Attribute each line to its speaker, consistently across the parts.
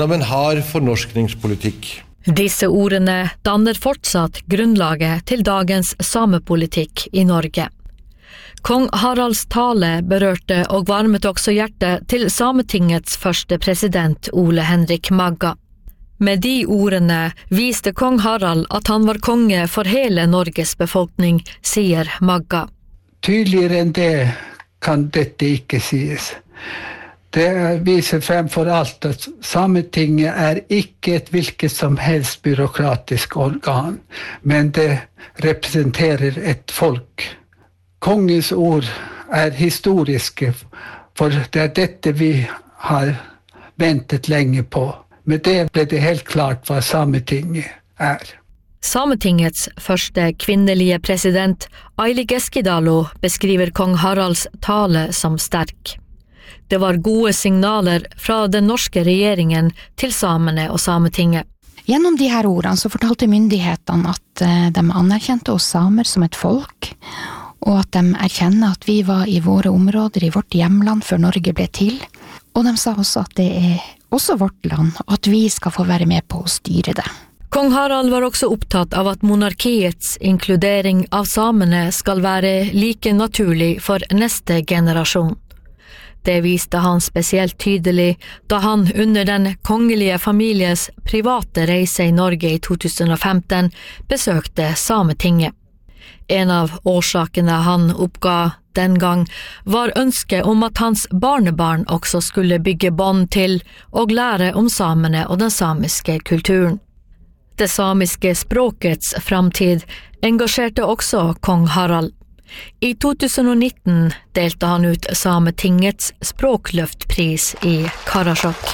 Speaker 1: av en hard fornorskningspolitikk.
Speaker 2: Disse ordene danner fortsatt grunnlaget til dagens samepolitikk i Norge. Kong Haralds tale berørte og varmet også hjertet til Sametingets første president Ole Henrik Magga. Med de ordene viste kong Harald at han var konge for hele Norges befolkning, sier Magga.
Speaker 3: Tydeligere enn det kan dette ikke sies. Det viser fremfor alt at Sametinget ikke et hvilket som helst byråkratisk organ, men det representerer et folk. Kongens ord historiske, for det dette vi har ventet lenge på. Med det ble det helt klart hva Sametinget
Speaker 2: Sametingets første kvinnelige president, Aili Keskidalo, beskriver kong Haralds tale som sterk. Det var gode signaler fra den norske regjeringen til samene og Sametinget.
Speaker 4: Gjennom de her ordene så fortalte myndighetene at de anerkjente oss samer som et folk, og at de erkjenner at vi var i våre områder i vårt hjemland før Norge ble til. Og de sa også at det også vårt land, og at vi skal få være med på å styre det.
Speaker 2: Kong Harald var også opptatt av at monarkiets inkludering av samene skal være like naturlig for neste generasjon. Det viste han spesielt tydelig da han under den kongelige families private reise i Norge i 2015 besøkte Sametinget. En av årsakene han oppga den gang var ønsket om at hans barnebarn også skulle bygge bånd til og lære om samene og den samiske kulturen. Det samiske språkets framtid engasjerte også kong Harald. I 2019 delte han ut Sametingets språkløftpris i Karasjok.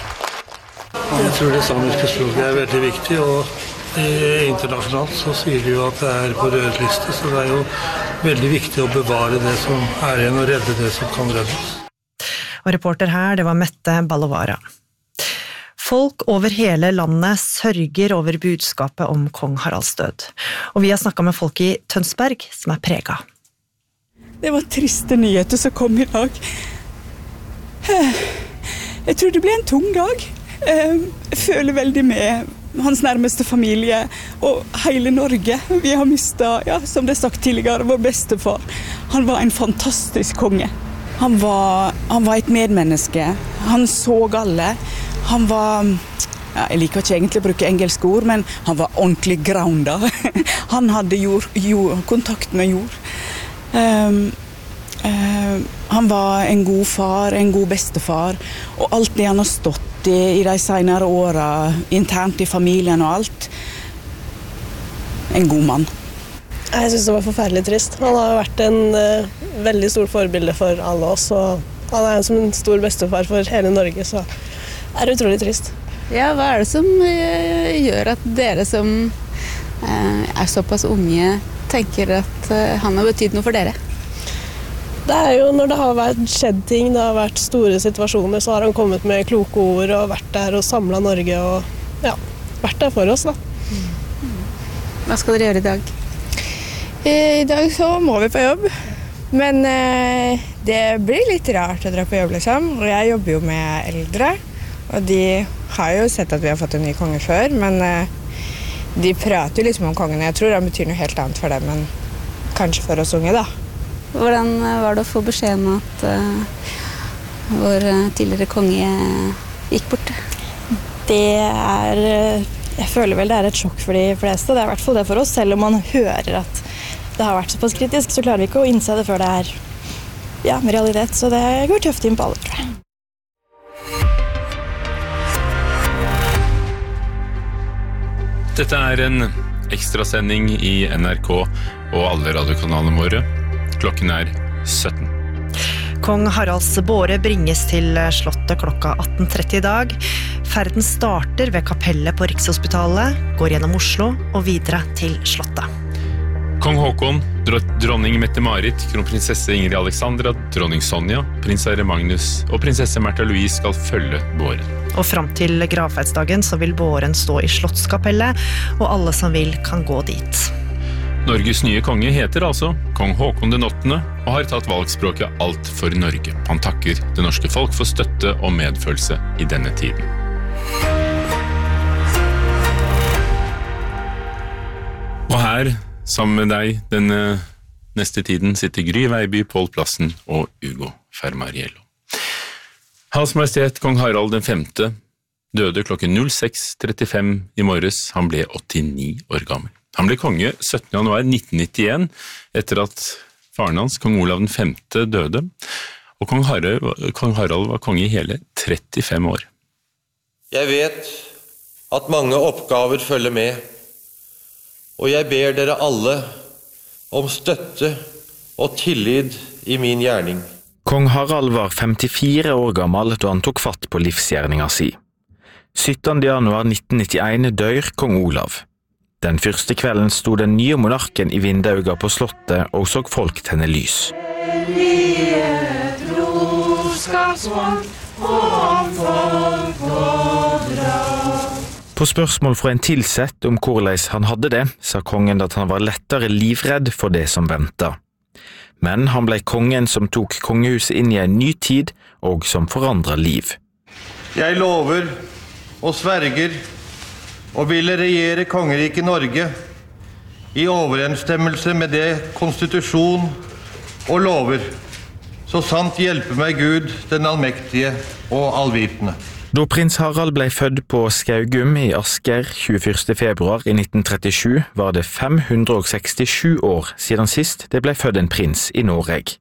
Speaker 5: Jeg tror det samiske språket veldig viktig, og internasjonalt så sier de jo at det på rødliste, så det jo veldig viktig å bevare det som igjen og redde det som kan reddes.
Speaker 6: Og reporter her, det var Mette Ballovara. Folk over hele landet sørger over budskapet om kong Haralds død. Og vi har snakket med folk i Tønsberg som preget.
Speaker 7: Det var triste nyheter som kom i dag. Jeg tror det ble en tung dag. Jeg føler veldig med hans nærmeste familie og hele Norge. Vi har mistet, som det sagt tidligere, vår bestefar. Han var en fantastisk konge. Han var et medmenneske. Han så alle. Han var, jeg liker ikke egentlig å bruke engelske ord, men han var ordentlig grounda. Han hadde kontakt med jord. Han var en god far, en god bestefar, og alt det han har stått i de senere årene, internt i familien og alt. En god mann.
Speaker 8: Jeg synes det var forferdelig trist. Han har vært en veldig stor forbilde for alle oss, og han som en stor bestefar for hele Norge, så det utrolig trist.
Speaker 9: Ja, hva det som gjør at dere som såpass unge tenker at han har betydd noe for dere?
Speaker 8: Det jo når det har skjedd ting, det har vært store situasjoner, så har han kommet med kloke ord og vært der og samlet Norge og vært der for oss da.
Speaker 9: Hva skal dere gjøre i dag?
Speaker 10: I dag så må vi på jobb, men det blir litt rart å dra på jobb liksom, og jeg jobber jo med eldre, og de har jo sett at vi har fått en ny konge før, men de prater jo liksom om kongen, jeg tror han betyr noe helt annet for dem enn kanskje for oss unge da.
Speaker 9: Hvordan var det å få beskjed om at vår tidligere konge gikk bort?
Speaker 8: Jeg føler vel det et sjokk for de fleste, det i hvert fall det for oss. Selv om man hører at det har vært såpass kritisk, så klarer vi ikke å innse det før det realitet. Så det går tøft inn på alle, tror jeg.
Speaker 11: Dette en ekstrasending i NRK og alle radiokanalene våre. Klokken 17.
Speaker 6: Kong Haralds båre bringes til slottet klokka 18:30 i dag. Ferden starter ved kapellet på Rikshospitalet, går gjennom Oslo og videre til slottet.
Speaker 11: Kong Håkon, dronning Mette-Marit, kronprinsesse Ingrid Alexandra, dronning Sonja, prins Herre Magnus og prinsesse Märtha Louise skal følge båren.
Speaker 6: Og frem til gravferdsdagen så vil båren stå i Slottskapellet, og alle som vil kan gå dit.
Speaker 11: Norges nye konge heter altså kong Håkon den 8. og har tatt valgspråket Alt for Norge. Han takker det norske folk for støtte og medfølelse i denne tiden. Her, sammen med deg, denne neste tiden sitter Gry Veiby, Pål Plassen og Ugo Fermariello. Hans Majestet Kong Harald den 5. døde klokken 06:35 i morges. Han ble 89 år gammel. Han ble konge 17. januar 1991, etter at faren hans, kong Olav den 5. døde, og kong Harald var konge i hele 35 år.
Speaker 1: Jeg vet at mange oppgaver følger med, og jeg ber dere alle om støtte og tillit i min gjerning.
Speaker 12: Kong Harald var 54 år gammel da han tok fatt på livsgjerninga si. 17. januar 1991 dør kong Olav. Den første kvelden sto den nye monarken i vindauga på slottet og så folk tenne lys. På spørsmål fra en tilsett om hvordan han hadde det, sa kongen at han var lettere livredd for det som ventet. Men han ble kongen som tok kongehuset inn i en ny tid og som forandret liv.
Speaker 1: Jeg lover og sverger og ville regjere kongeriket Norge i overensstemmelse med det konstitusjon og lover, så sant hjelper meg Gud, den allmektige og allvitende.
Speaker 12: Da prins Harald ble født på Skaugum i Asker 21. februar i 1937, var det 567 år siden sist det ble født en prins i Norge.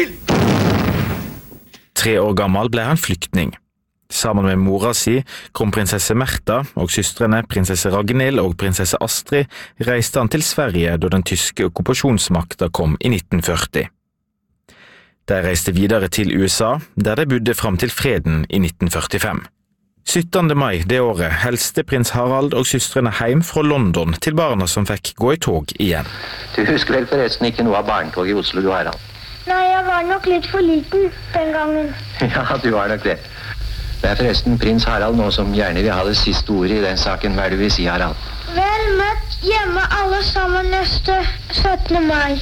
Speaker 12: 3 år gammel ble han flyktning. Sammen med mora si, kronprinsesse Märtha og søstrene prinsesse Ragnhild og prinsesse Astrid, reiste han til Sverige da den tyske okkupasjonsmakta kom i 1940. De reiste videre til USA, der de bodde fram til freden i 1945. 17. mai det året helste prins Harald og søstrene hjem fra London til barna som fikk gå i tog igjen.
Speaker 13: Du husker vel forresten ikke noe av barntog i Oslo, du Harald?
Speaker 14: Nei, jeg var nok litt for liten den gangen.
Speaker 13: Ja, du var nok det. Det forresten prins Harald nå som gjerne vil ha det siste ordet i den saken. Hva du vil si, Harald?
Speaker 14: Vel møtt hjemme alle sammen neste 17. mai.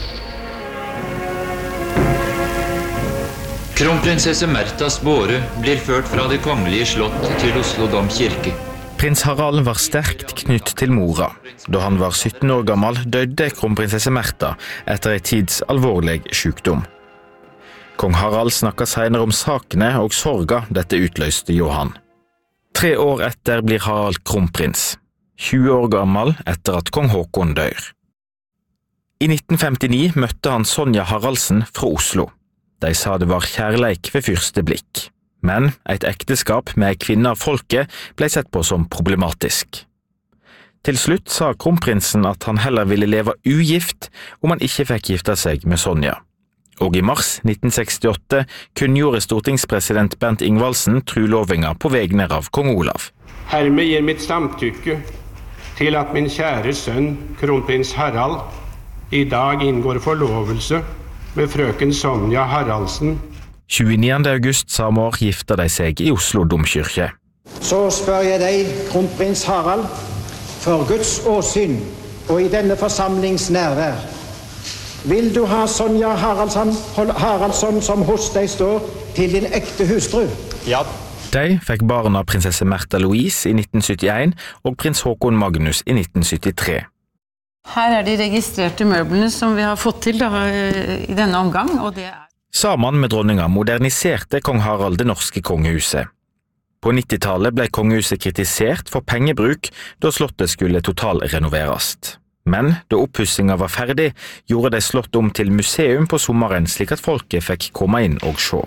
Speaker 15: Kronprinsesse Märthas båre blir ført fra det kongelige slott til Oslo domkirke.
Speaker 12: Prins Harald var sterkt knytt til mora. Da han var 17 år gammel døde kronprinsesse Märtha etter en tids alvorlig sykdom. Kong Harald snakket senere om sakene og sorga dette utløste Johan. 3 år etter blir Harald kronprins, 20 år gammel etter at kong Håkon dør. I 1959 møtte han Sonja Haraldsen fra Oslo. De sa det var kjærleik ved første blikk, men et ekteskap med en kvinne av folket ble sett på som problematisk. Til slutt sa kronprinsen at han heller ville leve ugift om han ikke fikk gifte seg med Sonja. Og i mars 1968 kunngjorde stortingspresident Bernt Ingvaldsen trulovinga på vegne av kong Olav.
Speaker 16: Hermed gir mitt samtykke til at min kjære sønn, kronprins Harald, i dag inngår forlovelse med frøken Sonja Haraldsen.
Speaker 12: 29. august samme år gifta de seg i Oslo domkirke.
Speaker 17: Så spør jeg deg, kronprins Harald, for Guds åsyn og i denne forsamlings nærvær, vil du ha Sonja Haraldsson som hos deg står til din ekte hustru?
Speaker 12: Ja. De fikk barna prinsesse Märtha Louise i 1971 og prins Håkon Magnus i 1973.
Speaker 18: Her de registrerte møblene som vi har fått til i denne omgang, og det
Speaker 12: Sammen med dronninga moderniserte kong Harald det norske kongehuset. På 90-tallet ble kongehuset kritisert for pengebruk da slottet skulle totalrenoveres. Men da oppussinga var ferdig, gjorde de slottet om til museum på sommeren slik at folket fikk komme inn og se.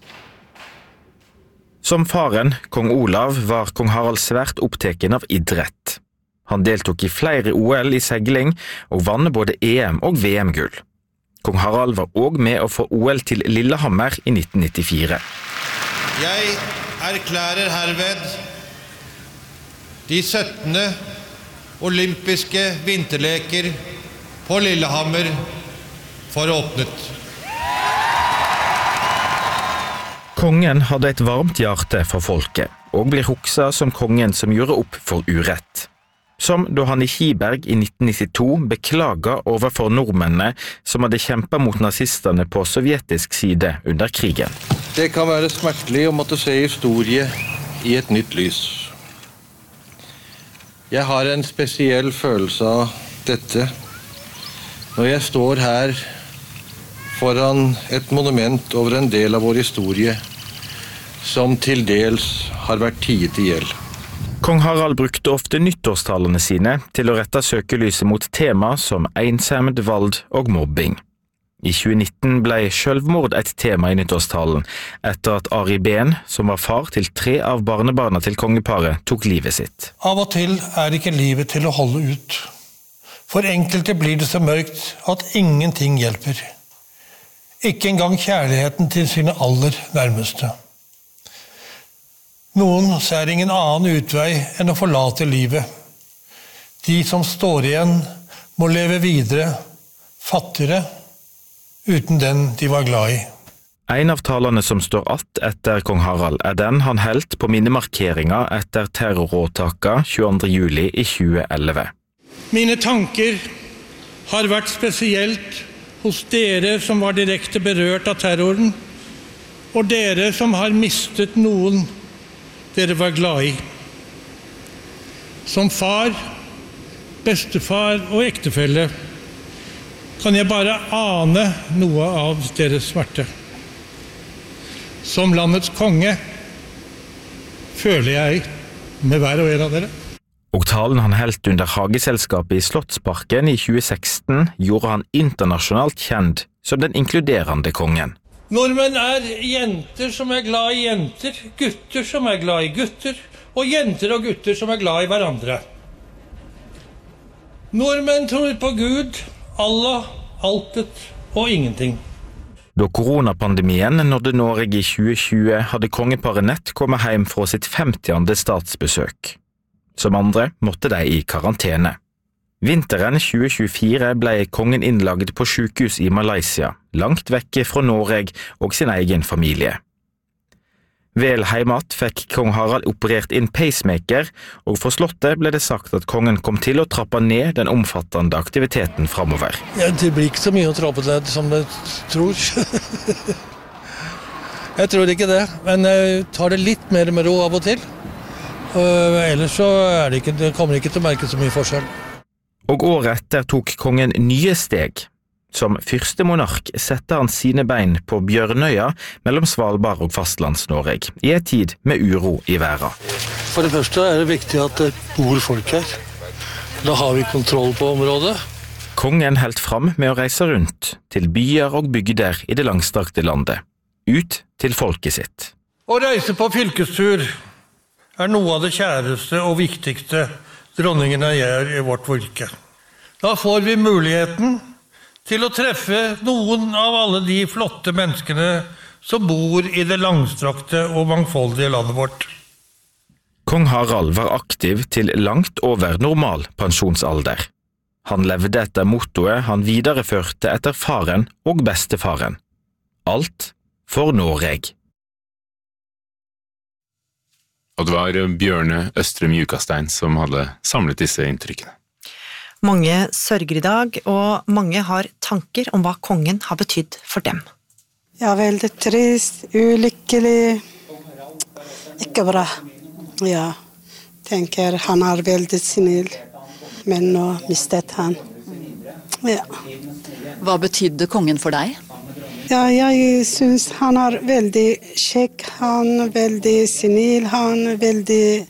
Speaker 12: Som faren, kong Olav, var kong Harald svært oppteken av idrett. Han deltok i flere OL i segling og vann både EM og VM-gull. Kong Harald var også med å få OL til Lillehammer i 1994.
Speaker 1: Jeg erklærer herved de 17. olympiske vinterleker på Lillehammer for åpnet.
Speaker 12: Kongen hadde et varmt hjerte for folket, og blir hukset som kongen som gjorde opp for urett. Som da han i Kiberg i 1992 beklaget overfor nordmennene som hadde kjempet mot nazistene på sovjetisk side under krigen.
Speaker 1: Det kan være smertelig å måtte se historie i et nytt lys. Jeg har en spesiell følelse av dette når jeg står her foran et monument over en del av vår historie som til dels har vært tiet i hjel.
Speaker 12: Kong Harald brukte ofte nyttårstalene sine til å rette søkelyset mot tema som ensomhet, vold og mobbing. I 2019 ble selvmord et tema i nyttårstalen, etter at Ari Behn, som var far til 3 av barnebarna til kongeparet, tok livet sitt.
Speaker 5: Av og til er ikke livet til å holde ut. For enkelte blir det så mørkt at ingenting hjelper. Ikke engang kjærligheten til sine aller nærmeste. Noen ser ingen annen utvei enn å forlate livet. De som står igjen må leve videre, fattigere, uten den de var glad i.
Speaker 12: En av talene som står att etter kong Harald er den han helt på minnemarkeringa etter terroråtaka 22. juli i 2011.
Speaker 5: Mine tanker har vært spesielt hos dere som var direkte berørt av terroren, og dere som har mistet noen dere var glad i. Som far, bestefar og ektefelle kan jeg bare ane noe av deres smerte. Som landets konge føler jeg med hver og en av dere.
Speaker 12: Og talen han helt under Hageselskapet i Slottsparken i 2016 gjorde han internasjonalt kjent som den inkluderende kongen.
Speaker 5: Nordmenn er jenter som er glad i jenter, gutter som er glad i gutter, og jenter og gutter som er glad i hverandre. Nordmenn tror på Gud, Allah, altet og ingenting.
Speaker 12: Da koronapandemien nådde Norge i 2020, hadde kongeparet nett kommet hjem fra sitt 50. statsbesøk. Som andre måtte de i karantene. Vinteren 2024 ble kongen innlagt på sykehus i Malaysia, langt vekke fra Norge og sin egen familie. Vel heimat fikk kong Harald operert inn pacemaker, og for slottet ble det sagt at kongen kom til å trappe ned den omfattende aktiviteten fremover.
Speaker 5: Ja, det blir ikke så mye å trappe ned som jeg tror. Jeg tror ikke det, men jeg tar det litt mer med ro av og til. Ellers så det kommer ikke til å merke så mye forskjell.
Speaker 12: Og året etter tok kongen nye steg. Som første monark sette han sine bein på Bjørnøya mellom Svalbard og Fastlands-Norge, i en tid med uro i verden.
Speaker 5: For det første er det viktig at det bor folk her. Da har vi kontroll på området.
Speaker 12: Kongen helt fram med å reise rundt til byer og bygder i det langstrakte landet, ut til folket sitt.
Speaker 5: Å reise på fylkestur er noe av det kjæreste og viktigste dronningene gjør i vårt fylke. Da får vi muligheten til å treffe noen av alle de flotte menneskene som bor i det langstrakte og mangfoldige landet vårt.
Speaker 12: Kong Harald var aktiv til langt over normal pensjonsalder. Han levde etter mottoet han videreførte etter faren og bestefaren. Alt for Norge.
Speaker 11: Og det var Bjørne Østrem Jukastein som hadde samlet disse inntrykkene.
Speaker 6: Mange sørger i dag, og mange har tanker om hva kongen har betydd for dem.
Speaker 19: Jeg er veldig trist, ulykkelig, ikke bra. Jeg tenker han er veldig snill, men nå mistet han. Ja.
Speaker 20: Hva betydde kongen for deg?
Speaker 19: Ja, jeg synes han er veldig kjekk, han er veldig snill, han er veldig,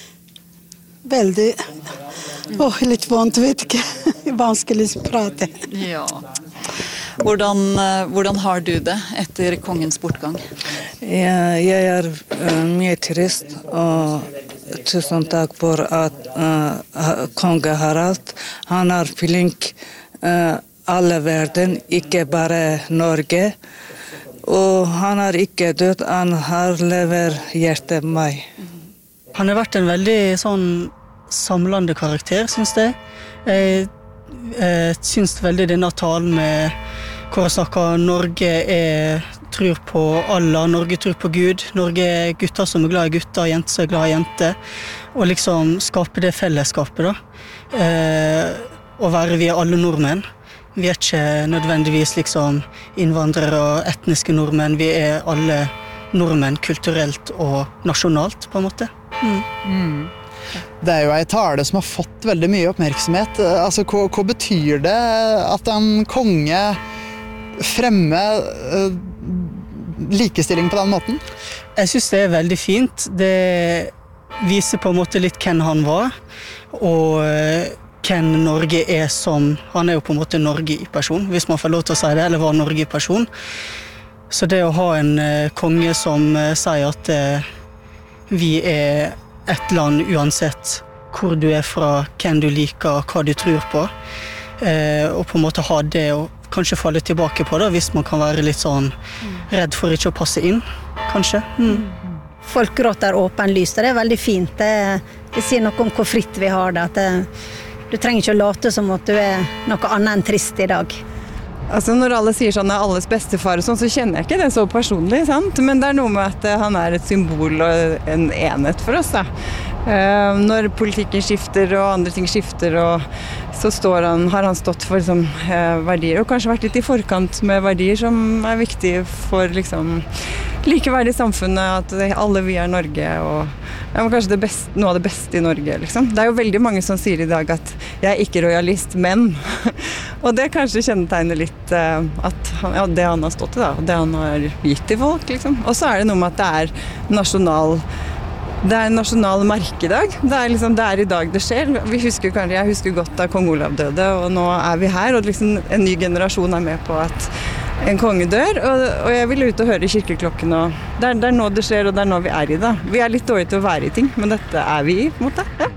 Speaker 19: litt vondt, vet ikke, vanskelig å prate.
Speaker 20: Ja. Hvordan har du det etter kongens bortgang?
Speaker 19: Jeg er mye trist, og tusen takk for at konge Harald, han er flink, alle verden, ikke bare Norge. Og han er ikke død, han har lever hjertet meg.
Speaker 21: Han har vært en veldig sånn samlende karakter, synes jeg. Jeg synes veldig denne talen med hvor jeg snakker Norge tror på Allah, Norge tror på Gud, Norge er gutter som er glad i gutter, jenter som er glad i jenter, og liksom skape det fellesskapet da. Og være vi alle nordmenn. Vi er ikke nødvendigvis liksom innvandrere og etniske nordmenn, vi er alle nordmenn kulturelt og nasjonalt på en måte.
Speaker 3: Det jo en tale som har fått veldig mye oppmerksomhet. Altså, hva betyr det at en konge fremmer likestilling på den måten?
Speaker 21: Jeg synes det veldig fint. Det viser på en måte litt hvem han var, og hvem Norge som. Han jo på en måte Norge i person, hvis man får lov til å si det, eller var Norge i person. Så det å ha en konge som sier at vi et land uansett hvor du fra, hvem du liker, hva du tror på, og på en måte ha det og kanskje falle tilbake på det, hvis man kan være litt sånn redd for ikke å passe inn, kanskje.
Speaker 22: Folk gråter åpenlyst, og det veldig fint. Det sier noe om hvor fritt vi har det, at du trenger ikke å late som at du noe annet enn trist i dag.
Speaker 23: Altså når alle sier sånn alles bestefar og sånn, så kjenner jeg ikke det så personlig, sant? Men det noe med at han et symbol og en enhet for oss, da. Når politikken skifter og andre ting skifter, og så har han stått for liksom, verdier, og kanskje vært litt i forkant med verdier som viktige for liksom, likeverdig samfunnet, at alle vi Norge, og kanskje noe av det beste i Norge. Liksom. Det jo veldig mange som sier i dag at jeg ikke royalist, men og det kanskje kjennetegner litt at det han har stått i, da, og det han har gitt til folk. Liksom. Og så det noe med at det en nasjonal merkedag. Det i dag det skjer. Jeg husker godt da kong Olav døde, og nå vi her, og liksom en ny generasjon med på at en konge dør, og jeg vil ut og høre kirkeklokken, og det nå det skjer, og det nå vi i det. Vi litt dårlige til å være i ting, men dette vi i, på en måte. Ja.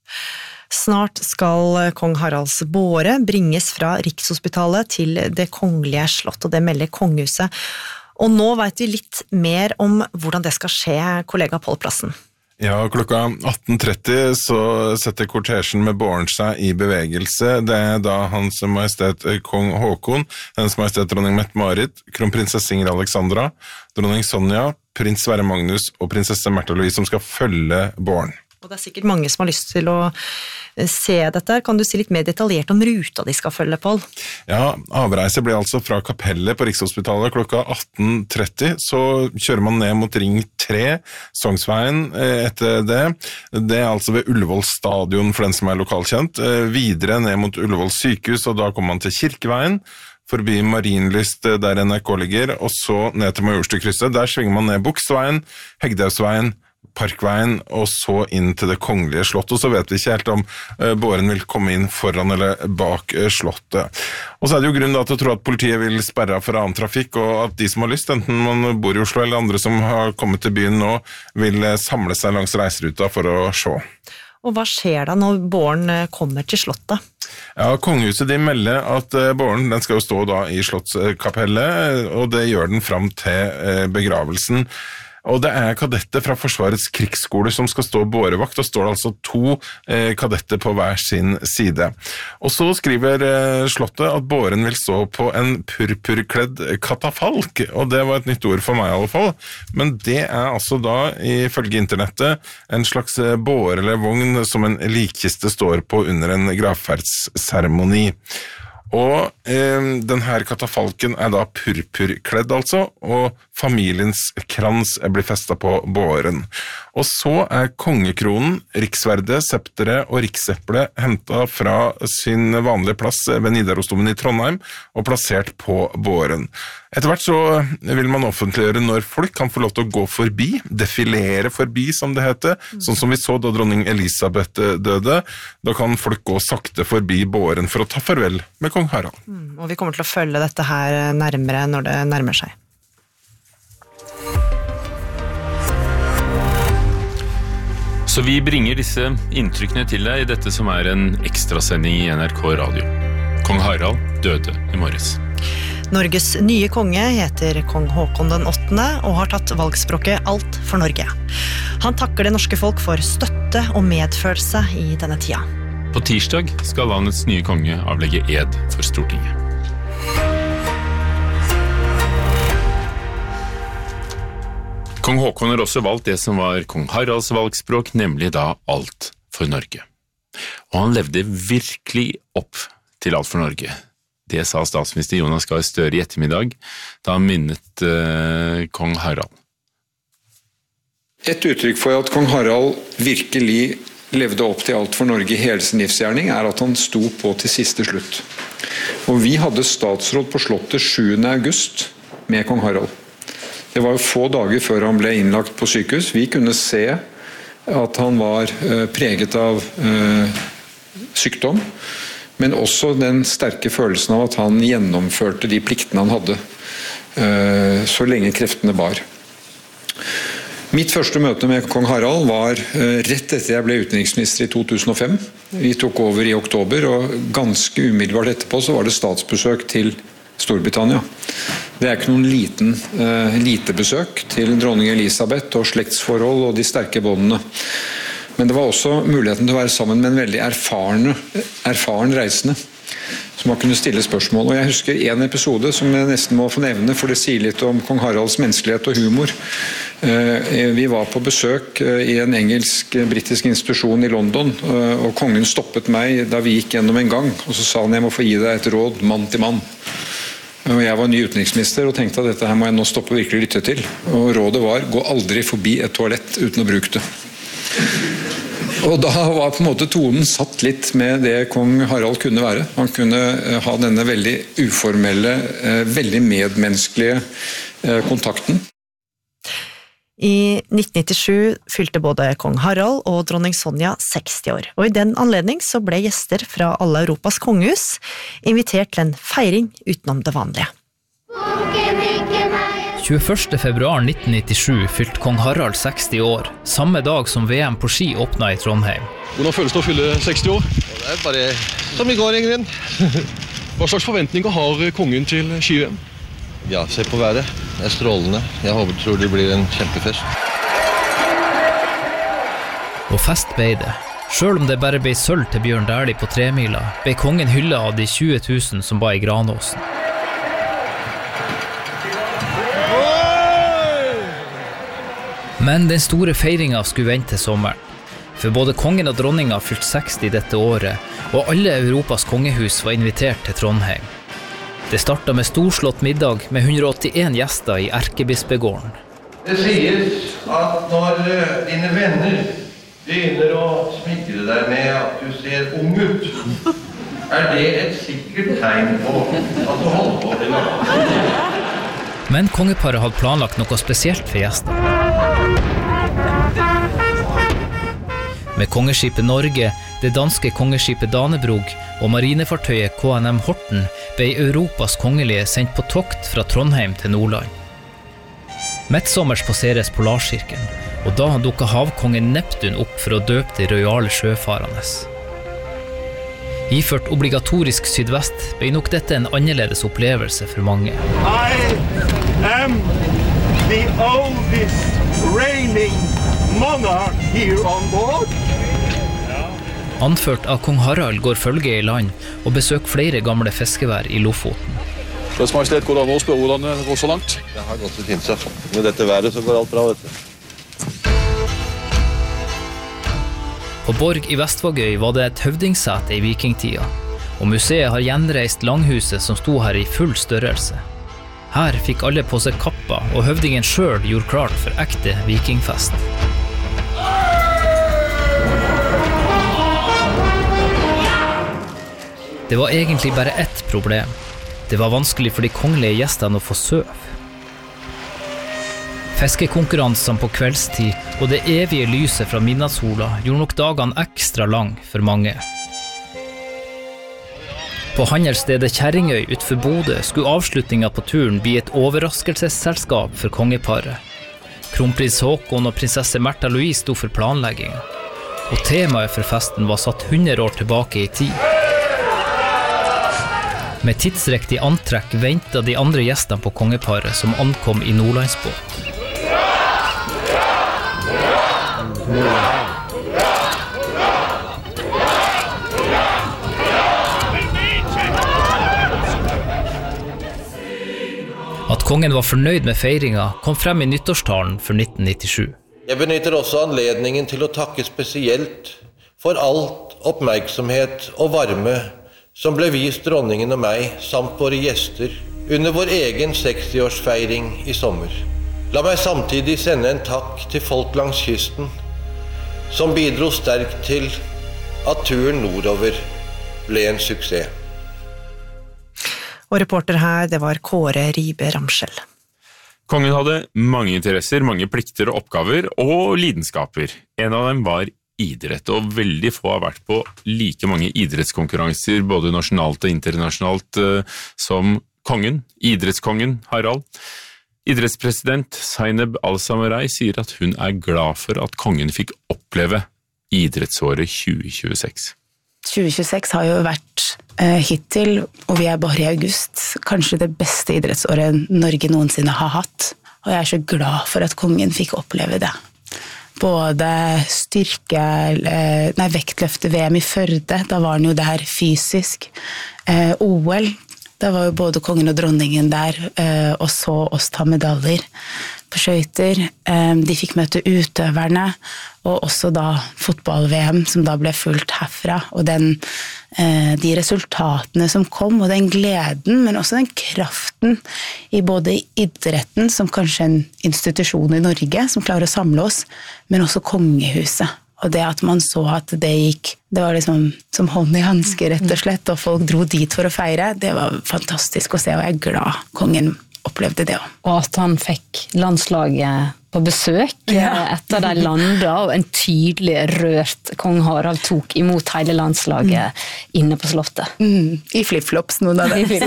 Speaker 6: Snart skal kong Haralds båre bringes fra Rikshospitalet til det kongelige slott, og det melder kongehuset. Og nå vet vi litt mer om hvordan det skal skje, kollega Pål Plassen.
Speaker 24: Ja, klokka 18:30 så setter kortesjen med båren seg i bevegelse. Det da Hans Majestet Kong Håkon, Hennes Majestet Dronning Mette-Marit, kronprinsesse Ingrid Alexandra, Dronning Sonja, prins Sverre Magnus og prinsesse Märtha Louise som skal følge båren.
Speaker 6: Og det sikkert mange som har lyst til å se dette. Kan du si litt mer detaljert om ruta de skal følge, Pål?
Speaker 24: Ja, avreise blir altså fra kapellet på Rikshospitalet klokka 18:30. Så kjører man ned mot Ring 3, Sognsveien etter det. Det altså ved Ullevål stadion for den som lokalkjent. Videre ned mot Ullevål sykehus, og da kommer man til Kirkeveien, forbi Marienlyst der NRK ligger, og så ned til Majorstukrysset. Der svinger man ned Buksveien, Hegdehaugsveien, Parkveien, og så inn til det kongelige slottet, og så vet vi ikke helt om båren vil komme inn foran eller bak slottet. Og så det jo grunn til å tro at politiet vil sperre av for annen trafikk, og at de som har lyst, enten man bor i Oslo eller andre som har kommet til byen nå, vil samle seg langs reiseruta for å se.
Speaker 6: Og hva skjer da når båren kommer til slottet?
Speaker 24: Ja, kongehuset de melder at båren den skal jo stå da i slottskapellet, og det gjør den fram til begravelsen. Og det kadetter fra Forsvarets krigsskole som skal stå bårevakt, og står det altså 2 kadetter på hver sin side. Og så skriver slottet at båren vil stå på en purpurkledd katafalk, og det var et nytt ord for meg i alle fall. Men det altså da, ifølge internettet, en slags båre eller vogn som en likkiste står på under en gravferdsseremoni. Og denne katafalken da purpurkledd altså, og familiens krans blir festet på båren. Og så kongekronen, riksverdet, septere og rikseplet hentet fra sin vanlige plass ved Nidarosdomen i Trondheim og plassert på båren. Etter hvert så vil man offentliggjøre når folk kan få lov til å gå forbi, defilere forbi som det heter, sånn som vi så da dronning Elisabeth døde. Da kan folk gå sakte forbi båren for å ta farvel med kong Harald.
Speaker 6: Og vi kommer til å følge dette her nærmere når det nærmer seg.
Speaker 11: Så vi bringer disse inntrykkene til deg i dette som en ekstrasending i NRK Radio. Kong Harald døde i morges.
Speaker 6: Norges nye konge heter kong Håkon den 8. og har tatt valgspråket Alt for Norge. Han takker det norske folk for støtte og medfølelse i denne tida.
Speaker 11: På tirsdag skal landets nye konge avlegge ed for Stortinget. Kong Håkon har også valgt det som var kong Haralds valgspråk, nemlig da Alt for Norge. Og han levde virkelig opp til Alt for Norge. Det sa statsminister Jonas Gahr Støre i ettermiddag, da han minnet kong Harald.
Speaker 25: Et uttrykk for at kong Harald virkelig
Speaker 2: levde opp til alt for Norge i hele sin livsgjerning, at han sto på til siste slutt. Og vi hadde statsråd på Slottet 7. august med kong Harald. Det var jo få dager før han ble innlagt på sykehus. Vi kunne se at han var preget av sykdom, men også den sterke følelsen av at han gjennomførte de pliktene han hadde, så lenge kreftene bar. Mitt første møte med kong Harald var rett etter jeg ble utenriksminister i 2005. Vi tok over i oktober, og ganske umiddelbart etterpå så var det statsbesøk til Storbritannia. Det ikke noen lite besøk til dronning Elisabeth og slektsforhold og de sterke båndene. Men det var også muligheten til å være sammen med en veldig erfaren reisende, som man kunne stille spørsmål. Og jeg husker en episode som jeg nesten må få nevne, for det sier litt om kong Haralds menneskelighet og humor. Vi var på besøk i en engelsk-brittisk institusjon i London, og kongen stoppet meg da vi gikk gjennom en gang, og så sa han, jeg må få gi deg et råd, mann til mann. Og jeg var ny utenriksminister og tenkte at dette her må jeg nå stoppe og virkelig lytte til. Og rådet var, gå aldri forbi et toalett uten å bruke det. Og da var på en måte tonen satt litt med det kong Harald kunne være. Han kunne ha denne veldig uformelle, veldig medmenneskelige kontakten.
Speaker 6: I 1997 fylte både kong Harald og dronning Sonja 60 år, og i den anledning så ble gjester fra alle Europas kongehus invitert til en feiring utenom det vanlige.
Speaker 4: 21. februar 1997 fylte kong Harald 60 år, samme dag som VM på ski åpnet i Trondheim.
Speaker 7: Hvordan føles det å fylle 60 år?
Speaker 1: Det bare som i går, Ingrid.
Speaker 7: Hva slags forventninger har kongen til ski-VM?
Speaker 1: Ja, se på været. Det strålende. Jeg tror det blir en kjempefest.
Speaker 4: Og fest ble det. Selv om det bare ble sølv til Bjørn Dæhlie på 3-mila, ble kongen hyllet av de 20 000 som var i Granåsen. Men den store feiringen skulle vente til sommeren. For både kongen og dronninga fylte 60 dette året, og alle Europas kongehus var invitert til Trondheim. Det startet med storslått middag med 181 gjester i Erkebispegården.
Speaker 1: Det sies at når dine venner begynner å smikre deg med at du ser ung ut, det et sikkert tegn på at du holder på det langt.
Speaker 4: Men kongeparet hadde planlagt noe spesielt for gjestene. Med kongeskipet Norge, det danske kongeskipet Danebrog og marinefartøyet KNM Horten ble Europas kongelige sendt på tokt fra Trondheim til Nordland. Midtsommers passeres Polarsirkelen, og da dukket havkongen Neptun opp for å døpe de rojale sjøfarende. Iført obligatorisk sydvest ble nok dette en annerledes opplevelse for mange.
Speaker 10: I am the oldest reigning monarch here on board.
Speaker 4: Anført av kong Harald går følge i land og besøker flere gamle fiskevær i Lofoten.
Speaker 7: Deres Majestet, går det an å spørre hvordan det går så langt?
Speaker 1: Det har gått litt hinsatt. Med dette været så går alt bra, vet du.
Speaker 4: På Borg i Vestvågøy var det et høvdingsete i vikingtida, og museet har gjenreist langhuset som sto her i full størrelse. Her fikk alle på seg kappa, og høvdingen selv gjorde klart for ekte vikingfest. Det var egentlig bare ett problem. Det var vanskelig for de kongelige gjestene å få søv. Fiskekonkurransene på kveldstid og det evige lyset fra midnattssola gjorde nok dagene ekstra lang for mange. På handelsstedet Kjerringøy utenfor Bodø skulle avslutningen på turen bli et overraskelsesselskap for kongeparet. Kronprins Håkon og prinsesse Märtha Louise sto for planleggingen, og temaet for festen var satt 100 år tilbake i tid. Med tidsriktig antrekk ventet de andre gjestene på kongeparet som ankom i Nordlandsbåt. At kongen var fornøyd med feiringen kom frem i nyttårstalen for 1997.
Speaker 1: Jeg benytter også anledningen til å takke spesielt for alt oppmerksomhet og varme som ble vist dronningen og meg, samt våre gjester, under vår egen 60-årsfeiring i sommer. La meg samtidig sende en takk til folk langs kysten, som bidro sterkt til at turen nordover ble en suksess.
Speaker 6: Og reporter her, det var Kåre Ribe Ramskjell.
Speaker 11: Kongen hadde mange interesser, mange plikter og oppgaver, og lidenskaper. En av dem var idrett, og veldig få har vært på like mange idrettskonkurranser, både nasjonalt og internasjonalt, som kongen, idrettskongen Harald. Idrettspresident Zainab Al-Samarei sier at hun er glad for at kongen fikk oppleve idrettsåret 2026.
Speaker 8: 2026 har jo vært hittil, og vi er bare i august, kanskje det beste idrettsåret Norge noensinne har hatt. Og jeg er så glad for at kongen fikk oppleve det. Både vektløfte-VM i Førde, da var han jo der fysisk. OL, da var jo både kongen og dronningen der, og så oss ta medaljer på skøyter. De fikk møte utøverne, og også da fotball-VM, som da ble fulgt herfra. Og de resultatene som kom, og den gleden, men også den kraften i både idretten, som kanskje en institusjon i Norge, som klarer å samle oss, men også kongehuset. Og det at man så at det var liksom som hånd i handske, rett og slett, og folk dro dit for å feire, det var fantastisk å se, og jeg er glad kongen opplevde det også.
Speaker 9: Og at han fikk landslaget på besøk etter de landet, og en tydelig rørt kong Harald tok imot hele landslaget inne på slottet.
Speaker 8: I flip-flops noen av det.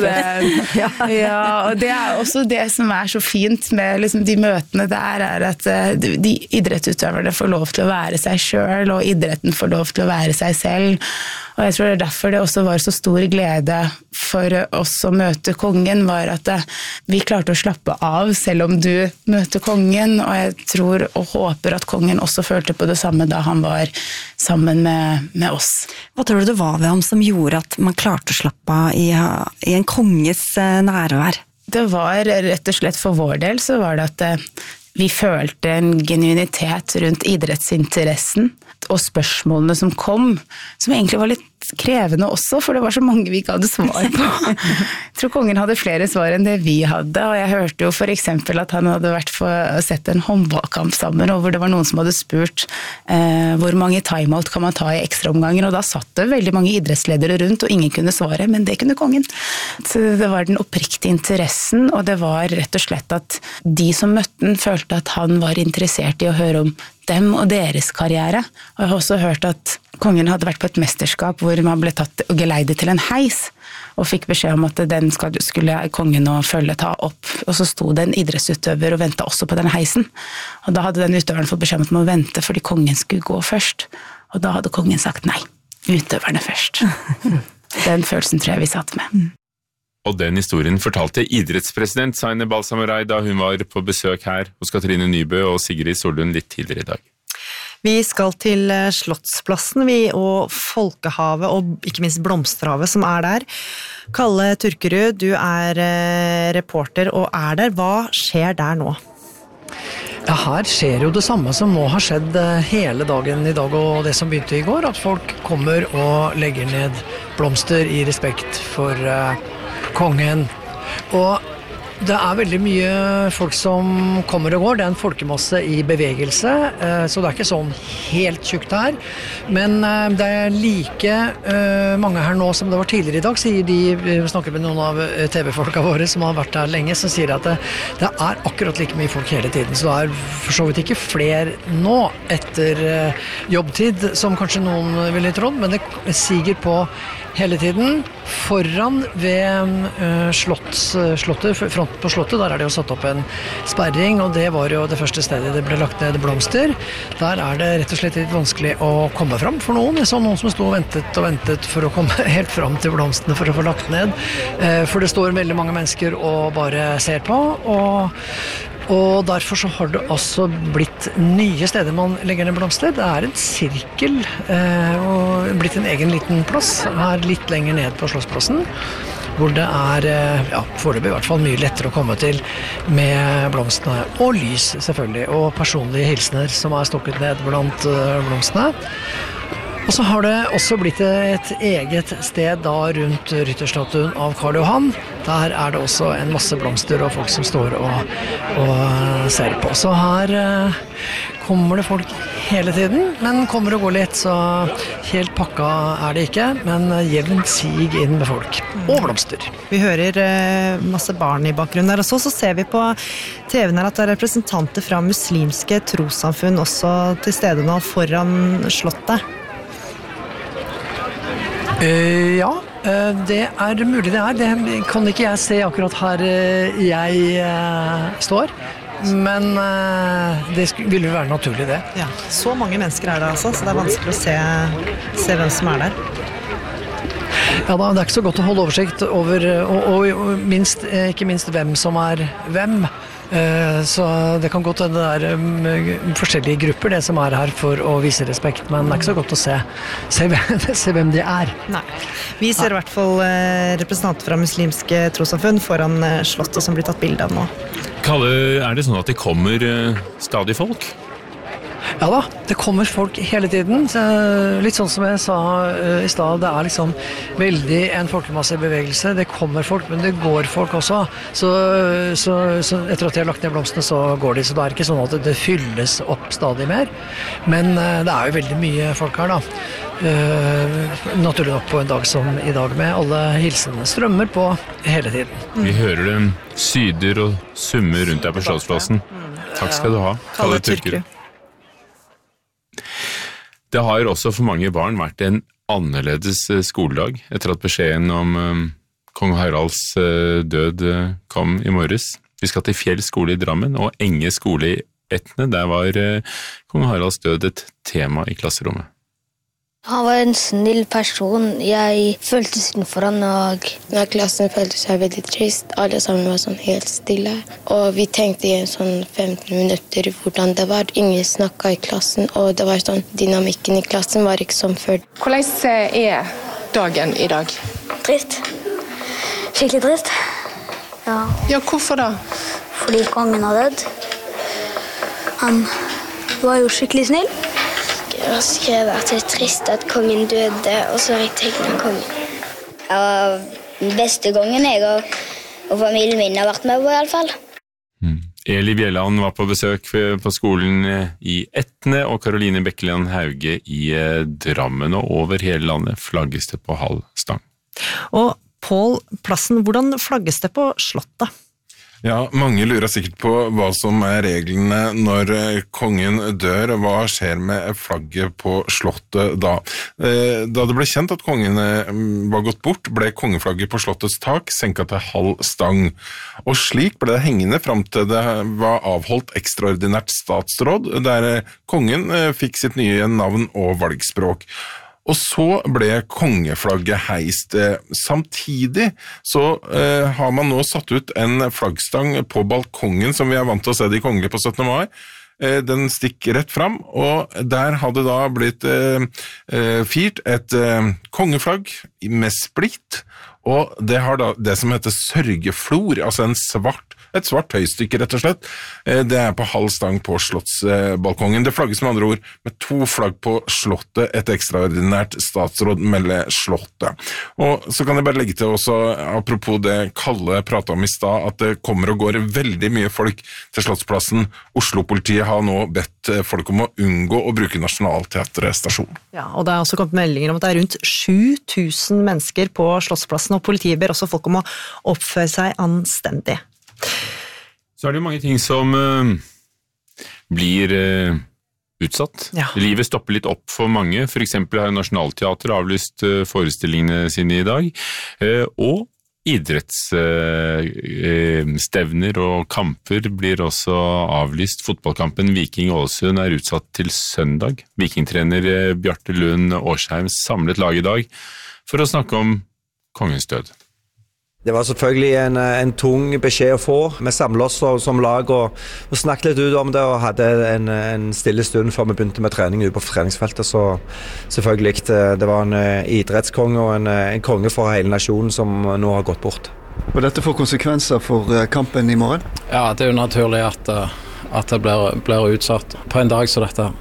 Speaker 8: Og det er også det som er så fint med liksom, de møtene der, er at de idrettsutøverne får lov til å være seg selv, og idretten får lov til å være seg selv. Og jeg tror det er derfor det også var så stor glede for oss å møte kongen, var at vi klarte å slappe av selv om du møter kongen, og jeg tror og håper at kongen også følte på det samme da han var sammen med oss.
Speaker 6: Hva tror du det var ved ham som gjorde at man klarte å slappe av i en konges nærvær?
Speaker 8: Det var rett og slett for vår del, så var det at vi følte en genuinitet rundt idrettsinteressen og spørsmålene som kom, som egentlig var litt krevende også, for det var så mange vi ikke hadde svar på. Jeg tror kongen hadde flere svar enn det vi hadde, og jeg hørte jo for eksempel at han hadde vært for sett en håndballkamp sammen, og hvor det var noen som hadde spurt hvor mange timeout kan man ta i ekstraomganger, og da satt det veldig mange idrettsledere rundt, og ingen kunne svare, men det kunne kongen. Så det var den oppriktige interessen, og det var rett og slett at de som møtte den følte at han var interessert i å høre om dem og deres karriere. Og jeg har også hørt at kongen hadde vært på et mesterskap hvor man ble tatt og geleidet til en heis, og fikk beskjed om at den skulle kongen og følge ta opp. Og så sto det en idrettsutøver og ventet også på den heisen. Og da hadde den utøveren fått beskjed om at man må vente fordi kongen skulle gå først. Og da hadde kongen sagt nei, utøverne først. Den følelsen tror jeg vi satt med.
Speaker 11: Og den historien fortalte idrettspresident Zainab Al-Samarei da hun var på besøk her hos Katrine Nybø og Sigrid Sollund litt tidligere i dag.
Speaker 6: Vi skal til Slottsplassen, og Folkehavet, og ikke minst Blomsterhavet som er der. Kalle Turkerud, du er reporter og er der. Hva skjer der nå?
Speaker 13: Ja, her skjer jo det samme som må ha skjedd hele dagen i dag, og det som begynte i går, at folk kommer og legger ned blomster i respekt for kongen. Og det er veldig mye folk som kommer og går, det er en folkemasse i bevegelse, så det er ikke sånn helt tjukt her. Men det er like mange her nå som det var tidligere i dag, sier de, vi snakker med noen av TV-folka våre som har vært her lenge, som sier at det er akkurat like mye folk hele tiden, så det er for så vidt ikke flere nå etter jobbtid, som kanskje noen ville trodd, men det siger på hele tiden. Foran ved slottet, fronten på slottet, der er det jo satt opp en sperring, og det var jo det første stedet det ble lagt ned blomster. Der er det rett og slett litt vanskelig å komme fram for noen. Det er sånn noen som stod og ventet for å komme helt fram til blomstene for å få lagt ned. For det står veldig mange mennesker og bare ser på, og derfor så har det også blitt nye steder man legger ned blomster. Det er en sirkel og blitt en egen liten plass her litt lenger ned på Slottsplassen, hvor det er foreløpig i hvert fall mye lettere å komme til med blomstene. Og lys selvfølgelig, og personlige hilsener som er stukket ned blant blomstene. Og så har det også blitt et eget sted da rundt rytterstatuen av Karl Johan. Der er det også en masse blomster og folk som står og ser på. Så her kommer det folk hele tiden, men kommer og går litt, så helt pakka er det ikke, men jevnt sig inn med folk og blomster.
Speaker 6: Vi hører masse barn i bakgrunnen der, og så ser vi på TV-en her at det er representanter fra muslimske trossamfunn også til stede nå foran slottet.
Speaker 13: Ja, det er mulig det er. Det kan ikke jeg se akkurat her jeg står. Men det ville være naturlig det.
Speaker 6: Ja, så mange mennesker er det altså, så det er vanskelig å se hvem som er der.
Speaker 13: Ja da, det er ikke så godt å holde oversikt over, og ikke minst hvem som er hvem. Så det kan godt hende det er forskjellige grupper det som er her for å vise respekt, men det er ikke så godt å se hvem de er.
Speaker 6: Nei, vi ser i hvert fall representanter fra muslimske trossamfunn foran slottet som blir tatt bilde av nå.
Speaker 11: Kalle, er det sånn at det kommer stadig folk?
Speaker 13: Ja da, det kommer folk hele tiden. Litt sånn som jeg sa i sted, det er liksom veldig en folkemasse bevegelse. Det kommer folk, men det går folk også. Så etter at de har lagt ned blomstene, så går de. Så det er ikke sånn at det fylles opp stadig mer. Men det er jo veldig mye folk her da. Naturlig nok på en dag som i dag, med alle hilsene strømmer på hele tiden.
Speaker 11: Vi hører dem syder og summer rundt der på Slottsplassen. Takk skal du ha, Kalle Tyrkerud. Det har også for mange barn vært en annerledes skoledag etter at beskjeden om kong Haralds død kom i morges. Vi skal til Fjell skole i Drammen og Enge skole i Etne. Der var kong Haralds død et tema i klasserommet.
Speaker 14: Han var en snill person. Jeg følte synd for han, og klassen følte seg veldig trist. Alle sammen var sånn helt stille. Og vi tenkte i en sånn 15 minutter hvordan det var. Ingen snakket i klassen, og det var sånn, dynamikken i klassen var ikke som før.
Speaker 15: Hvordan er dagen i dag?
Speaker 14: Trist. Skikkelig trist. Ja.
Speaker 15: Ja, hvorfor da?
Speaker 14: Fordi kongen har dødd. Han var jo skikkelig snill. Jeg skrev at det er trist at kongen døde, og så har jeg tegnet kongen. Ja, den beste gangen jeg og familien min har vært med på i alle fall.
Speaker 11: Eli Bjelland var på besøk på skolen i Etne, og Karoline Bekkeland Hauge i Drammen, og over hele landet flagges det på halv stang.
Speaker 6: Og Pål Plassen, hvordan flagges det på slottet?
Speaker 24: Ja, mange lurer sikkert på hva som er reglene når kongen dør, og hva skjer med flagget på slottet da. Da det ble kjent at kongen var gått bort, ble kongeflagget på slottets tak senket til halv stang. Og slik ble det hengende frem til det var avholdt ekstraordinært statsråd, der kongen fikk sitt nye navn og valgspråk. Og så ble kongeflagget heist. Samtidig så har man nå satt ut en flaggstang på balkongen, som vi er vant til å se de kongelige på 17. mai. Den stikker rett fram, og der hadde da blitt firt et kongeflagg med splitt, og det har da det som heter sørgeflor, altså et svart tøystykke rett og slett. Det er på halv stang på slottsbalkongen. Det flagges med andre ord med 2 flagg på slottet, et ekstraordinært statsråd melder slottet. Og så kan jeg bare legge til også, apropos det Kalle pratet om i stad, at det kommer og går veldig mye folk til Slottsplassen. Oslo-politiet har nå bedt folk om å unngå å bruke Nationaltheatret stasjon.
Speaker 6: Ja, og det er også kommet meldinger om at det er rundt 7000 mennesker på Slottsplassen, og politiet ber også folk om å oppføre seg anstendig.
Speaker 11: Så er det jo mange ting som blir utsatt. Ja. Livet stopper litt opp for mange. For eksempel har Nationaltheatret avlyst forestillingene sine i dag, og idrettsstevner og kamper blir også avlyst. Fotballkampen Viking-Ålesund er utsatt til søndag. Vikingtrener Bjarte Lund Årsheim samlet lag i dag for å snakke om kongens død.
Speaker 16: Det var selvfølgelig en tung beskjed å få. Vi samlet oss som lag og snakket litt ut om det, og hadde en stille stund før vi begynte med trening ute på treningsfeltet. Så selvfølgelig, det var en idrettskonge og en konge for hele nasjonen som nå har gått bort.
Speaker 17: Og dette får konsekvenser for kampen i morgen?
Speaker 25: Ja, det er jo naturlig at det blir utsatt på en dag som dette.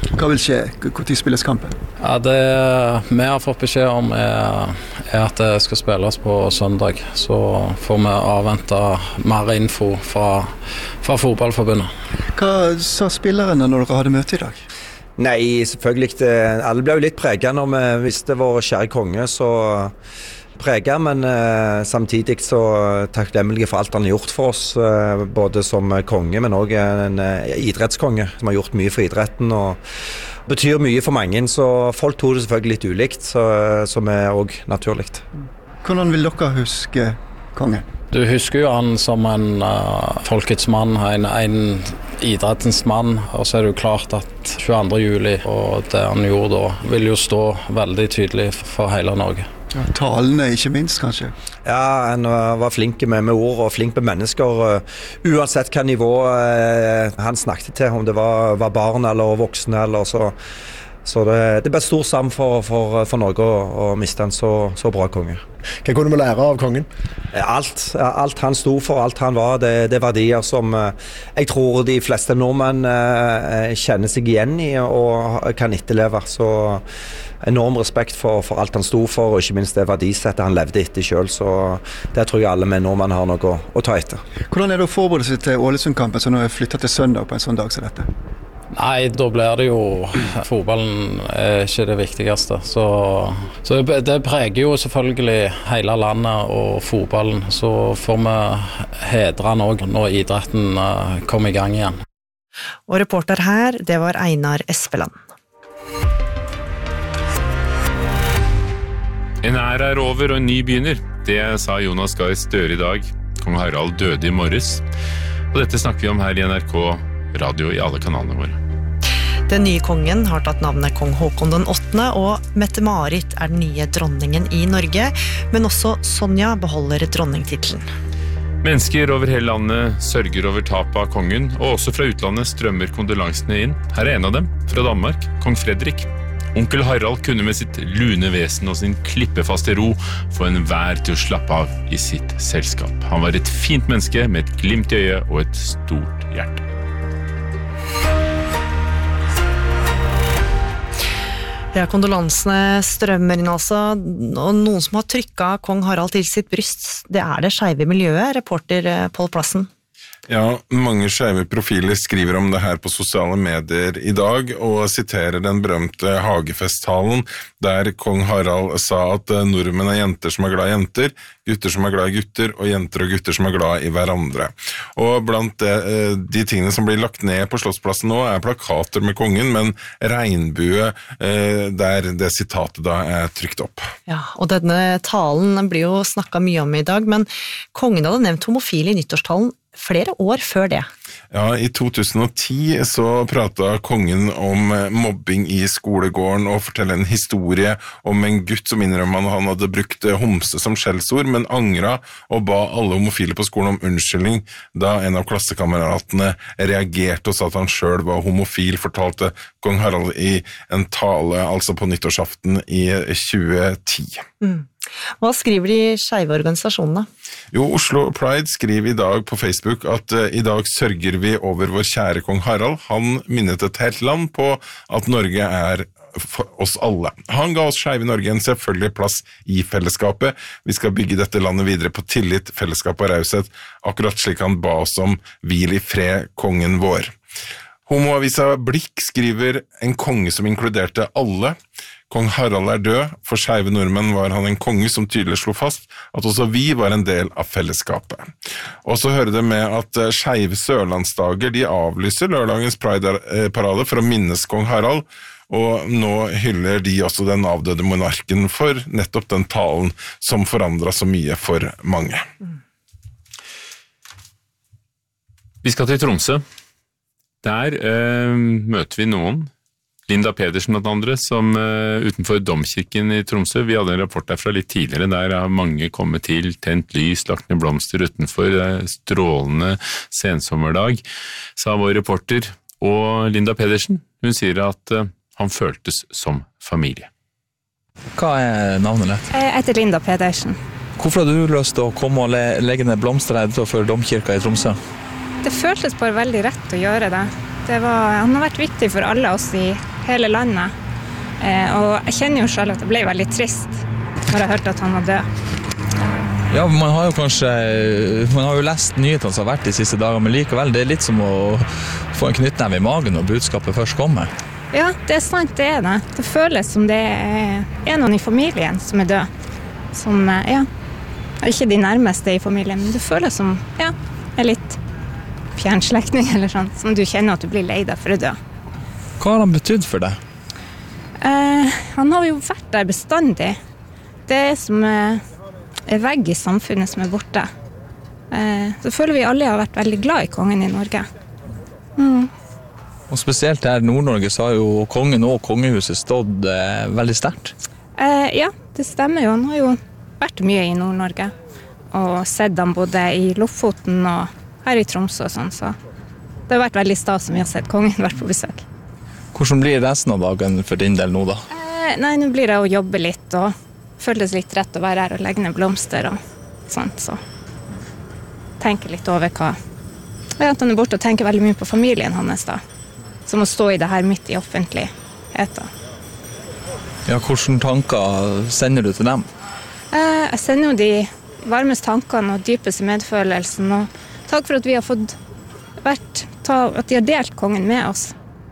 Speaker 17: Hva vil skje? Hvor tid spilles kampen?
Speaker 5: Ja, det vi har fått beskjed om er at det skal spilles på søndag. Så får vi avvente mer info fra fotballforbundet.
Speaker 17: Hva sa spillerne når dere hadde møte i dag?
Speaker 16: Nei, selvfølgelig. Alle ble jo litt preget når vi visste vår kjære konge, så preget, men samtidig så takknemlige for alt han har gjort for oss, både som konge, men også en idrettskonge som har gjort mye for idretten og betyr mye for mange, så folk tog det selvfølgelig litt ulikt, som er også naturlig.
Speaker 17: Hvordan vil dere huske kongen?
Speaker 5: Du husker jo han som en folkets mann, en idrettens mann, og så er det jo klart at 22. juli og det han gjorde da, vil jo stå veldig tydelig for hele Norge.
Speaker 17: Ja, talene ikke minst, kanskje?
Speaker 16: Ja, han var flink med ord og flink med mennesker, uansett hva nivå han snakket til, om det var barn eller voksne, eller så det ble stor savn for Norge å miste en så bra konge.
Speaker 12: Hva kunne vi lære av kongen?
Speaker 16: Alt han sto for, alt han var, det er verdier som jeg tror de fleste nordmenn kjenner seg igjen i og kan etterleve. Så enorm respekt for alt han sto for, og ikke minst det verdisettet han levde etter selv. Så det tror jeg alle med nordmenn har noe å ta etter.
Speaker 17: Hvordan er det å forberede seg til Ålesund-kampen som nå er flyttet til søndag på en sånn dag som dette?
Speaker 5: Nei, da blir det jo fotballen er ikke det viktigste. Så det preger jo selvfølgelig hele landet og fotballen. Så får vi hedre den også når idretten kommer i gang igjen.
Speaker 6: Og reporter her, det var Einar Espeland.
Speaker 11: En æra er over og en ny begynner. Det sa Jonas Gahr Støre i dag. Kong Harald døde i morges. Og dette snakker vi om her i NRK Radio i alle kanalene våre.
Speaker 6: Den nye kongen har tatt navnet Kong Håkon den 8., og Mette-Marit er den nye dronningen i Norge, men også Sonja beholder dronningtitlen.
Speaker 11: Mennesker over hele landet sørger over tapet av kongen, og også fra utlandet strømmer kondolansene inn. Her er en av dem, fra Danmark, kong Fredrik. Onkel Harald kunne med sitt lune vesen og sin klippefaste ro få enhver til å slappe av i sitt selskap. Han var et fint menneske med et glimt i øyet og et stort hjerte.
Speaker 6: Ja, kondolansene strømmer inn altså, og noen som har trykket kong Harald til sitt bryst, det er det skeive miljøet, reporter Pål Plassen.
Speaker 24: Ja, mange skeive profiler skriver om det her på sosiale medier i dag, og siterer den berømte Hagefesttalen, der kong Harald sa at nordmenn er jenter som er glad i jenter, gutter som er glad i gutter, og jenter og gutter som er glad i hverandre. Og blant de tingene som blir lagt ned på Slottsplassen nå, er plakater med kongen, men regnbue der det sitatet da er trykt opp.
Speaker 6: Ja, og denne talen blir jo snakket mye om i dag, men kongen hadde nevnt homofile i nyttårstalen flere år før det.
Speaker 24: Ja, i 2010 så pratet kongen om mobbing i skolegården og forteller en historie om en gutt som innrømmer han hadde brukt homse som skjellsord, men angret og ba alle homofile på skolen om unnskyldning da en av klassekameratene reagerte og sa at han selv var homofil, fortalte kong Harald i en tale altså på nyttårsaften i 2010.
Speaker 6: Hva skriver de skeive organisasjonene?
Speaker 24: Jo, Oslo Pride skriver i dag på Facebook at i dag sørger vi over vår kjære kong Harald. Han minnet et helt land på at Norge er for oss alle. Han ga oss skeive i Norge en selvfølgelig plass i fellesskapet. Vi skal bygge dette landet videre på tillit, fellesskap og raushet, akkurat slik han ba oss om hvil i fred, kongen vår. Homoavisa Blikk skriver en konge som inkluderte alle. Kong Harald er død, for skeive nordmenn var han en konge som tydelig slo fast at også vi var en del av fellesskapet. Og så hører det med at skeive sørlandsdager de avlyser lørdagens Pride-parade for å minnes kong Harald, og nå hyller de også den avdøde monarken for nettopp den talen som forandret så mye for mange.
Speaker 11: Vi skal til Tromsø. Der møter vi noen. Linda Pedersen blant andre, som utenfor Domkirken i Tromsø. Vi hadde en rapport derfra litt tidligere, der har mange kommet til, tent lys, lagt ned blomster utenfor, strålende sensommerdag, sa vår reporter. Og Linda Pedersen, hun sier at han føltes som familie.
Speaker 18: Hva er navnet ditt?
Speaker 20: Jeg heter Linda Pedersen.
Speaker 18: Hvorfor har du lyst til å komme og legge ned blomster utenfor Domkirka i Tromsø?
Speaker 20: Det føltes bare veldig rett å gjøre det. Han har vært viktig for alle oss i
Speaker 3: hele landet. Og jeg kjenner jo selv at det ble veldig trist når jeg hørte at han var død.
Speaker 18: Ja, man har jo lest nyhetene som har vært de siste dagene, men likevel, det litt som å få en knyttneve i magen når budskapet først kommer.
Speaker 3: Ja, det sant, det det. Det føles som det noen i familien som død. Som, ikke de nærmeste i familien, men det føles som, en litt fjernslekting eller sånn, som du kjenner at du blir lei deg for å dø.
Speaker 18: Hva har han betydd for deg?
Speaker 3: Han har jo vært der bestandig. Det som vegg i samfunnet som borte. Så føler vi alle har vært veldig glad i kongen i Norge.
Speaker 18: Og spesielt her i Nord-Norge så har jo kongen og kongehuset stått veldig sterkt.
Speaker 3: Ja, det stemmer jo. Han har jo vært mye i Nord-Norge. Og sett han både i Lofoten og her i Tromsø og sånn, så det har vært veldig stas som vi har sett kongen vært på besøk.
Speaker 18: Hvordan blir resten av dagen for din del nå da?
Speaker 3: Nei, nå blir det å jobbe litt og føles litt rett å være her og legge ned blomster og sånt, så tenker litt over hva. At han borte og tenker veldig mye på familien hans da, som å stå i det her midt i offentligheten.
Speaker 18: Ja, hvilke tanker sender du til dem?
Speaker 3: Jeg sender jo de varmeste tankene og dypeste medfølelsen, og takk for at vi har fått at de har delt kongen med oss.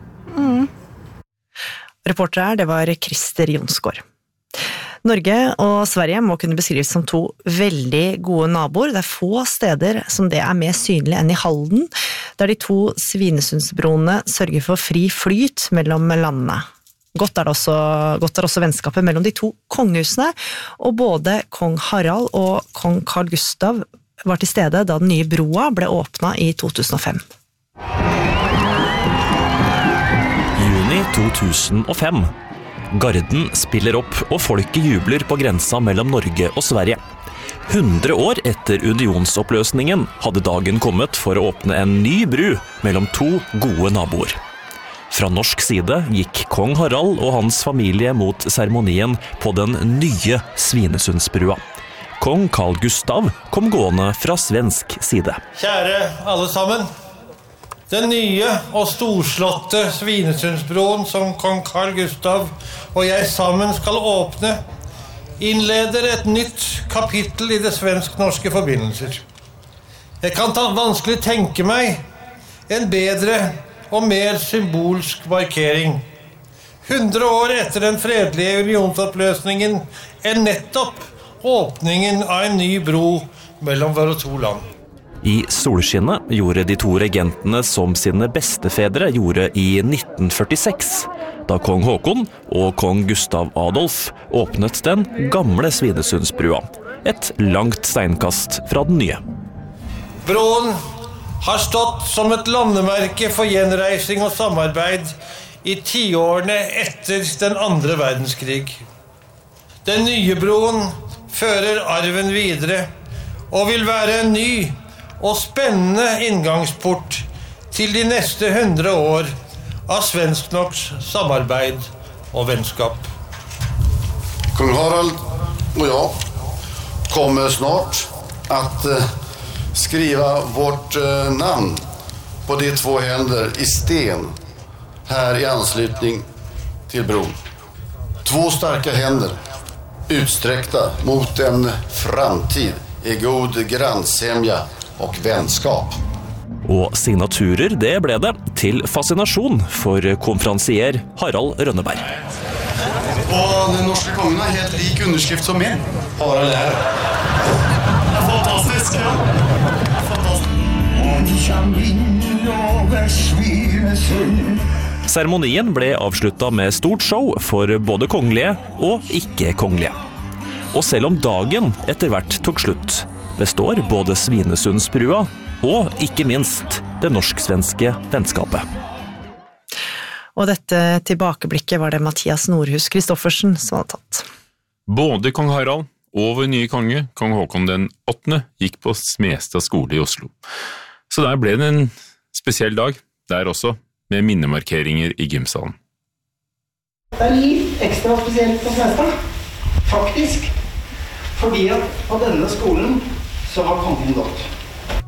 Speaker 6: Reporter her, det var Christer Jonsgaard. Norge og Sverige må kunne beskrives som to veldig gode naboer. Det få steder som det mer synlig enn i Halden, der de to Svinesundsbroene sørger for fri flyt mellom landene. Godt er også vennskapet mellom de to kongehusene, og både kong Harald og kong Carl Gustav var til stede da den nye broa ble åpnet i 2005.
Speaker 19: Juni 2005. Garden spiller opp, og folket jubler på grensa mellom Norge og Sverige. 100 år etter unionsoppløsningen hadde dagen kommet for å åpne en ny bru mellom to gode naboer. Fra norsk side gikk kong Harald og hans familie mot seremonien på den nye Svinesundsbrua. Kong Carl Gustav kom gående fra svensk side.
Speaker 1: Kjære alle sammen. Den nye og storslåtte Svinesundsbroen som kong Carl Gustav og jeg sammen skal åpne, innleder et nytt kapittel i det svensk-norske forbindelser. Jeg kan vanskelig tenke meg en bedre og mer symbolsk markering. 100 år etter den fredelige unionsoppløsningen nettopp åpningen av en ny bro mellom våre to land.
Speaker 19: I solskinnet gjorde de to regentene som sine bestefedre gjorde i 1946, da kong Håkon og kong Gustav Adolf åpnet den gamle Svinesundsbrua, et langt steinkast fra den nye.
Speaker 1: Broen har stått som et landemerke for gjenreising og samarbeid i 10-årene etter den andre verdenskrig. Den nye broen fører arven videre og vil være en ny og spennende inngangsport til de neste 100 år av svensk-norsk samarbeid og vennskap.
Speaker 20: Kung Harald och jag kommer snart att skriva vårt namn på de två händer i sten här i anslutning till bron. Två starka händer utsträckta mot en framtid i god grannsämja og vennskap.
Speaker 19: Og signaturer, det ble det, til fascinasjon for konferansier Harald Rønneberg.
Speaker 20: Og den norske kongen har helt lik underskrift som min. Harald her. Fantastisk, ja.
Speaker 19: Seremonien ble avsluttet med stort show for både kongelige og ikke-kongelige. Og selv om dagen etter hvert tok slutt, består både Svinesundsbrua og ikke minst det norsk-svenske vennskapet.
Speaker 6: Og dette tilbakeblikket var det Mathias Nordhus Kristoffersen som hadde tatt.
Speaker 11: Både kong Harald og vår nye konge, kong Håkon den 8., gikk på Smestad skole i Oslo. Så der ble det en spesiell dag, der også, med minnemarkeringer i gymsalen.
Speaker 13: Det litt ekstra spesielt på Smestad, faktisk, fordi at på denne skolen så har kongen gått.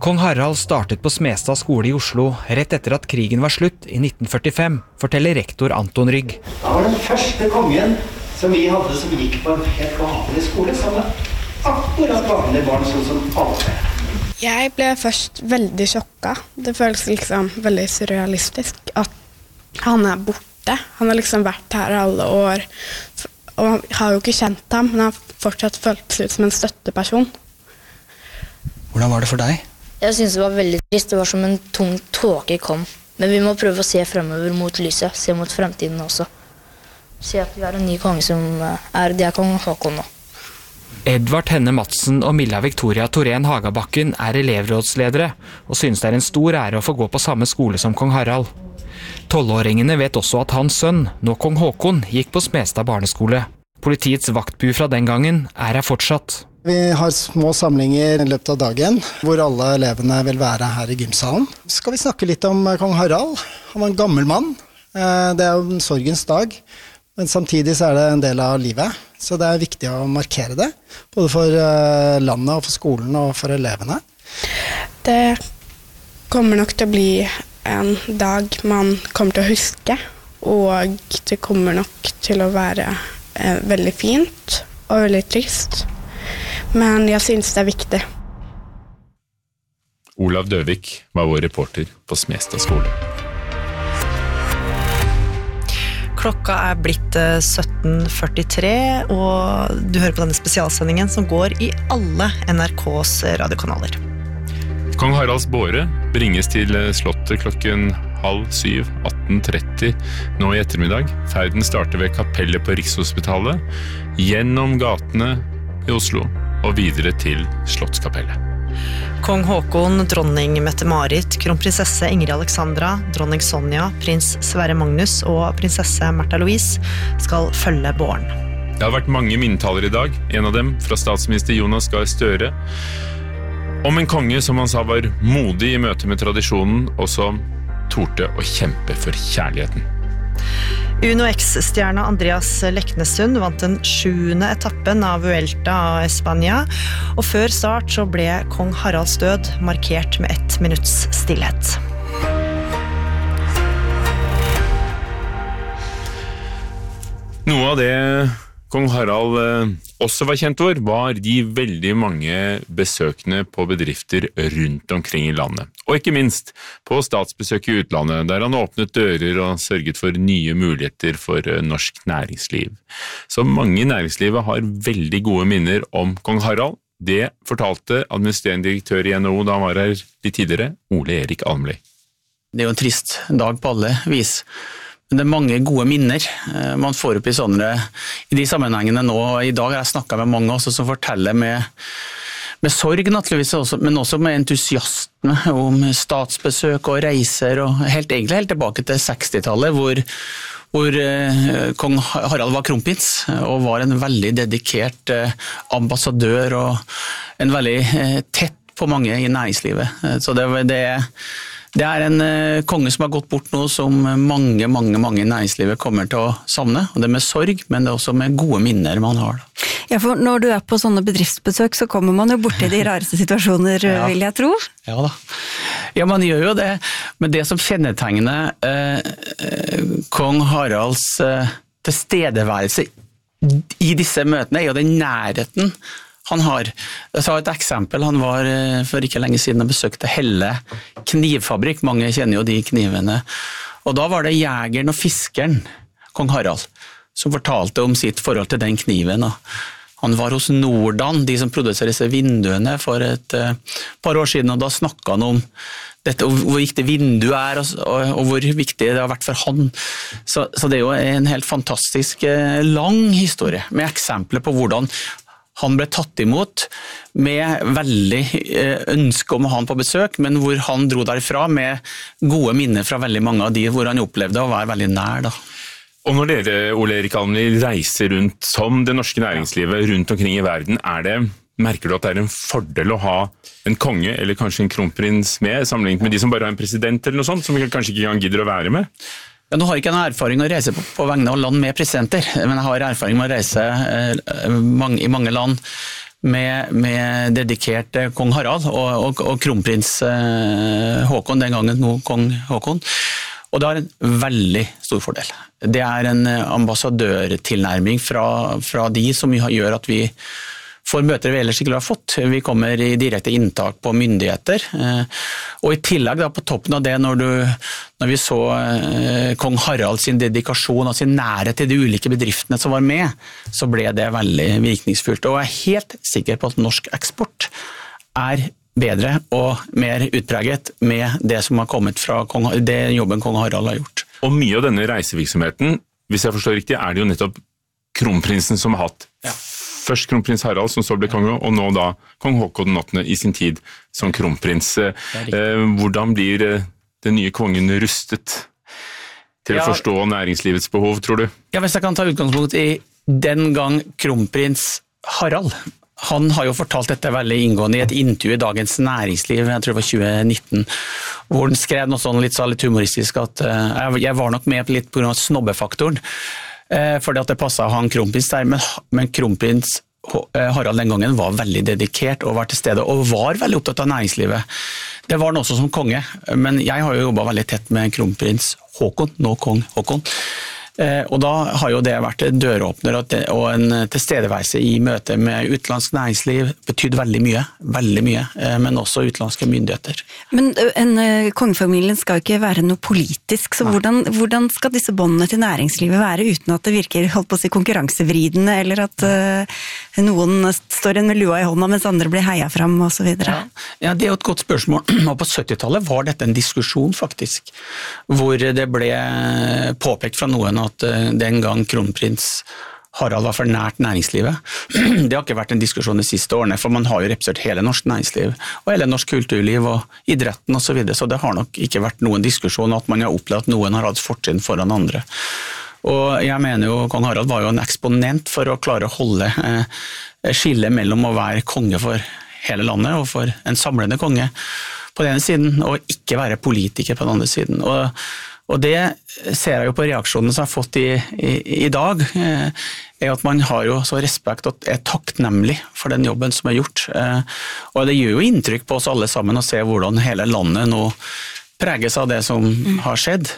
Speaker 2: Kong Harald startet på Smestad skole i Oslo rett etter at krigen var slutt i 1945, forteller rektor Anton Rygg.
Speaker 21: Han var den første kongen som vi hadde som gikk på en helt vanlig skole, som var akkurat vanlige barn, sånn som alle.
Speaker 22: Jeg ble først veldig sjokket. Det føles liksom veldig surrealistisk at han borte. Han har liksom vært her alle år, og jeg har jo ikke kjent ham, men han har fortsatt følt ut som en støtteperson.
Speaker 2: Hvordan var det for deg?
Speaker 14: Jeg synes det var veldig trist. Det var som en tung tåke kom. Men vi må prøve å se fremover mot lyset, se mot fremtiden også. Se at vi har en ny konge som det er kong Håkon nå.
Speaker 2: Edvard Henne Madsen og Milla Victoria Torén Hagabakken er elevrådsledere, og synes det er en stor ære å få gå på samme skole som kong Harald. 12-åringene vet også at hans sønn, nå kong Håkon, gikk på Smestad barneskole. Politiets vaktbu fra den gangen er her fortsatt.
Speaker 21: Vi har små samlinger i løpet av dagen, hvor alle elevene vil være her i gymsalen. Så skal vi snakke litt om kong Harald. Han var en gammel mann. Det er jo en sorgens dag, men samtidig så er det en del av livet. Så det er viktig å markere det, både for landet og for skolen og for elevene.
Speaker 22: Det kommer nok til å bli en dag man kommer til å huske, og det kommer nok til å være veldig fint og veldig trist. Men jeg synes det er viktig.
Speaker 11: Olav Døvik var vår reporter på Smestad skole.
Speaker 6: Klokka er blitt 17:43, og du hører på denne spesialsendingen som går i alle NRKs radiokanaler.
Speaker 11: Kong Haralds båre bringes til slottet klokken 6:30, 18:30 nå i ettermiddag. Ferden starter ved kapellet på Rikshospitalet, gjennom gatene i Oslo og videre til Slottskapellet.
Speaker 6: Kong Håkon, dronning Mette-Marit, kronprinsesse Ingrid Alexandra, dronning Sonja, prins Sverre Magnus og prinsesse Märtha Louise skal følge båren.
Speaker 11: Det har vært mange minnetaler i dag, en av dem fra statsminister Jonas Gahr Støre, om en konge som han sa var modig i møte med tradisjonen, og som torde å kjempe for kjærligheten.
Speaker 6: Uno X-stjerna Andreas Leknesund vant den 7. etappen av Vuelta a España, og før start så ble kong Haralds død markert med 1 minutts stillhet.
Speaker 11: Noe av det kong Harald også var kjent for, var de veldig mange besøkene på bedrifter rundt omkring i landet. Og ikke minst på statsbesøk i utlandet, der han åpnet dører og sørget for nye muligheter for norsk næringsliv. Så mange i næringslivet har veldig gode minner om kong Harald. Det fortalte administrerende direktør i NHO da han var her litt tidligere, Ole Erik Almli.
Speaker 23: Det er jo en trist dag på alle vis. Men det er mange gode minner man får opp i de sammenhengene nå. I dag har jeg snakket med mange også som forteller med sorg naturligvis også, men også med entusiasme om statsbesøk og reiser, og egentlig helt tilbake til 60-tallet, hvor kong Harald var kronprins og var en veldig dedikert ambassadør og en veldig tett på mange i næringslivet. Så det er en konge som har gått bort nå som mange i næringslivet kommer til å savne, og det er med sorg, men det er også med gode minner man har.
Speaker 25: Ja, for når du er på sånne bedriftsbesøk, så kommer man jo borti de rareste situasjoner, vil jeg tro.
Speaker 23: Ja da. Ja, man gjør jo det, men det som kjennetegner kong Haralds tilstedeværelse i disse møtene er jo den nærheten han har. Jeg sa et eksempel, han var for ikke lenge siden og besøkte Helle knivfabrikk, mange kjenner jo de knivene, og da var det jegeren og fiskeren, kong Harald, som fortalte om sitt forhold til den kniven. Han var hos Nordan, de som produserer disse vinduene, for et par år siden, og da snakket han om dette, hvor viktig vinduet er, og hvor viktig det har vært for han. Så det er jo en helt fantastisk lang historie, med eksempler på hvordan han ble tatt imot med veldig ønske om å ha han på besøk, men hvor han dro derfra med gode minner fra veldig mange av de hvor han opplevde å være veldig nær. Da.
Speaker 11: Og når dere, Ole Erik Almli, reiser rundt som det norske næringslivet rundt omkring i verden, merker du at det er en fordel å ha en konge eller kanskje en kronprins med, sammenlignet med de som bare har en president eller noe sånt, som kanskje ikke engang gidder å være med?
Speaker 23: Ja, nå har jeg ikke en erfaring å reise på vegne av land med presidenter, men jeg har erfaring med å reise i mange land med dedikert kong Harald og kronprins Håkon, den gangen nå kong Håkon. Og det har en veldig stor fordel. Det en ambassadørtilnærming fra de som gjør at vi får møter vi ellers ikke har fått. Vi kommer i direkte inntak på myndigheter. Og i tillegg da, på toppen av det, når vi så kong Harald sin dedikasjon og sin nærhet til de ulike bedriftene som var med, så ble det veldig virkningsfullt. Og jeg helt sikker på at norsk eksport bedre og mer utpreget med det som har kommet fra det jobben kong Harald har gjort.
Speaker 11: Og mye av denne reisevirksomheten, hvis jeg forstår riktig, det jo nettopp kronprinsen som har hatt. Først kronprins Harald, som så ble konge, og nå da kong Håkon 8. i sin tid som kronprins. Hvordan blir den nye kongen rustet til å forstå næringslivets behov, tror du?
Speaker 23: Ja, hvis jeg kan ta utgangspunkt i den gang kronprins Harald. Han har jo fortalt dette veldig inngående i et intervju i Dagens Næringsliv, jeg tror det var 2019, hvor han skrev noe sånn litt humoristisk at jeg var nok med litt på grunn av snobbefaktoren, fordi at det passet han kronprins der, men kronprins Harald den gangen var veldig dedikert og var til stede, og var veldig opptatt av næringslivet. Det var han også som konge, men jeg har jo jobbet veldig tett med kronprins Håkon, nå kong Håkon. Og da har jo det vært en døråpner og en tilstedeværelse i møte med utenlandsk næringsliv, betydd veldig mye, men også utenlandske myndigheter.
Speaker 25: Men kongefamilien skal jo ikke være noe politisk, så hvordan skal disse båndene til næringslivet være uten at det virker, holdt på å si, konkurransevridende, eller at noen står med lua i hånda mens andre blir heia fram og så videre?
Speaker 23: Ja, det jo et godt spørsmål. Og på 70-tallet var dette en diskusjon faktisk, hvor det ble påpekt fra noen at den gang kronprins Harald var for nært næringslivet. Det har ikke vært en diskusjon de siste årene, for man har jo representert hele norsk næringsliv, og hele norsk kulturliv og idretten og så videre, så det har nok ikke vært noen diskusjon at man har opplevd at noen har hatt fortrinn foran andre. Og jeg mener jo, kong Harald var jo en eksponent for å klare å holde skille mellom å være konge for hele landet og for en samlende konge på den ene siden, og ikke være politiker på den andre siden. Og det ser jeg jo på reaksjonene som jeg har fått i dag, at man har jo så respekt og takknemlig for den jobben som gjort. Og det gjør jo inntrykk på oss alle sammen å se hvordan hele landet nå preges av det som har skjedd.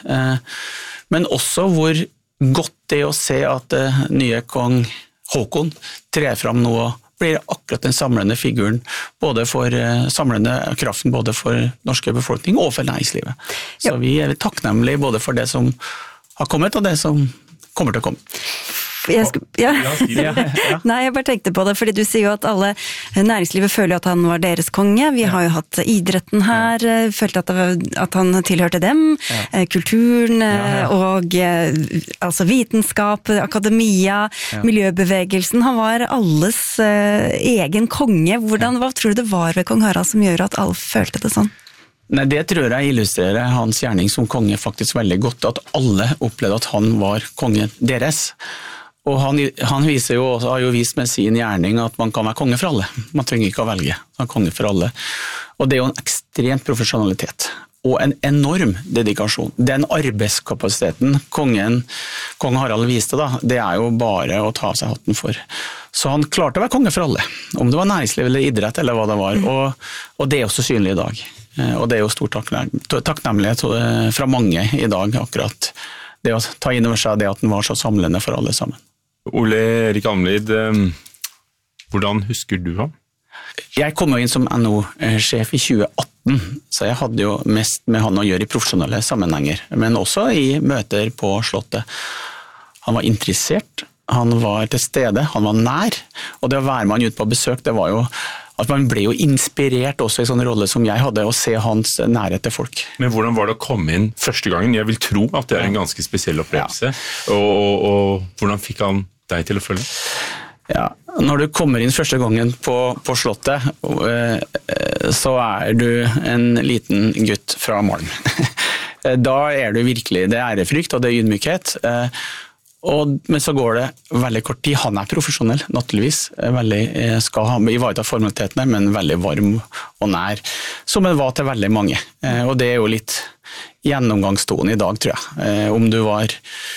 Speaker 23: Men også hvor godt det å se at nye kong Håkon trer fram nå og blir akkurat den samlende figuren, både for samlende kraften både for norske befolkning og for næringslivet. Så vi takknemlige både for det som har kommet og det som kommer til å komme.
Speaker 25: Nei, jeg bare tenkte på det, fordi du sier jo at alle næringslivet føler at han var deres konge. Vi har jo hatt idretten her, følte at han tilhørte dem, kulturen og altså vitenskap, akademia, miljøbevegelsen. Han var alles egen konge. Hva tror du det var ved kong Harald som gjør at alle følte det sånn?
Speaker 23: Nei, det tror jeg illustrerer hans gjerning som konge faktisk veldig godt, at alle opplevde at han var kongen deres. Og han viser jo, har jo vist med sin gjerning at man kan være konge for alle. Man trenger ikke å velge, man er konge for alle. Og det er jo en ekstremt profesjonalitet og en enorm dedikasjon. Den arbeidskapasiteten kong Harald viste da, det er jo bare å ta av seg hatten for. Så han klarte å være konge for alle, om det var næringsliv eller idrett eller hva det var, og det er også synlig i dag. Og det er jo stor takknemlighet fra mange i dag, akkurat det å ta inn over seg det at den var så samlende for alle sammen.
Speaker 11: Ole Erik Almlid, hvordan husker du ham?
Speaker 23: Jeg kom jo inn som NHO-sjef i 2018, så jeg hadde jo mest med han å gjøre i profesjonelle sammenhenger, men også i møter på Slottet. Han var interessert, han var til stede, han var nær, og det å være med han ut på besøk, det var jo at man ble jo inspirert også i sånne rolle som jeg hadde, å se hans nærhet til folk.
Speaker 11: Men hvordan var det å komme inn første gangen? Jeg vil tro at det en ganske spesiell opplevelse. Og hvordan fikk han deg til å følge?
Speaker 23: Ja, når du kommer inn første gangen på Slottet, så du en liten gutt fra Malm. Da du virkelig, det ærefrykt og det ydmykhet, men så går det veldig kort tid. Han profesjonell, naturligvis. Skal ivareta formalitetene, men veldig varm og nær, som det var til veldig mange. Og det jo litt gjennomgangstonen i dag, tror jeg. Om du var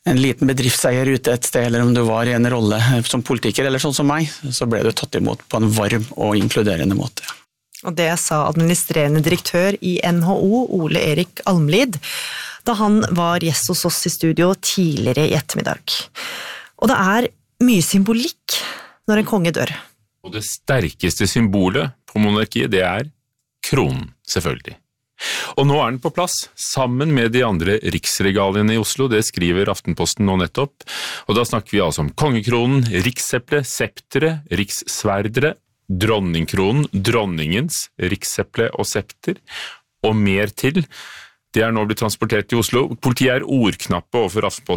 Speaker 23: en liten bedriftseier ute et sted, eller om du var i en rolle som politiker, eller sånn som meg, så ble du tatt imot på en varm og inkluderende måte.
Speaker 6: Og det sa administrerende direktør i NHO, Ole Erik Almlid, da han var gjest hos oss i studio tidligere i ettermiddag. Og det er mye symbolikk når en konge dør.
Speaker 11: Og det sterkeste symbolet på monarkiet, det er kronen, selvfølgelig. Og nå er den på plass, sammen med de andre riksregaliene i Oslo, det skriver Aftenposten nå nettopp. Og da snakker vi altså om kongekronen, rikseple, septere, rikssverdere, dronningkronen, dronningens rikseple og septer, og mer til. Det er nå blitt transportert til Oslo. Politiet er ordknappe overfor Aftenposten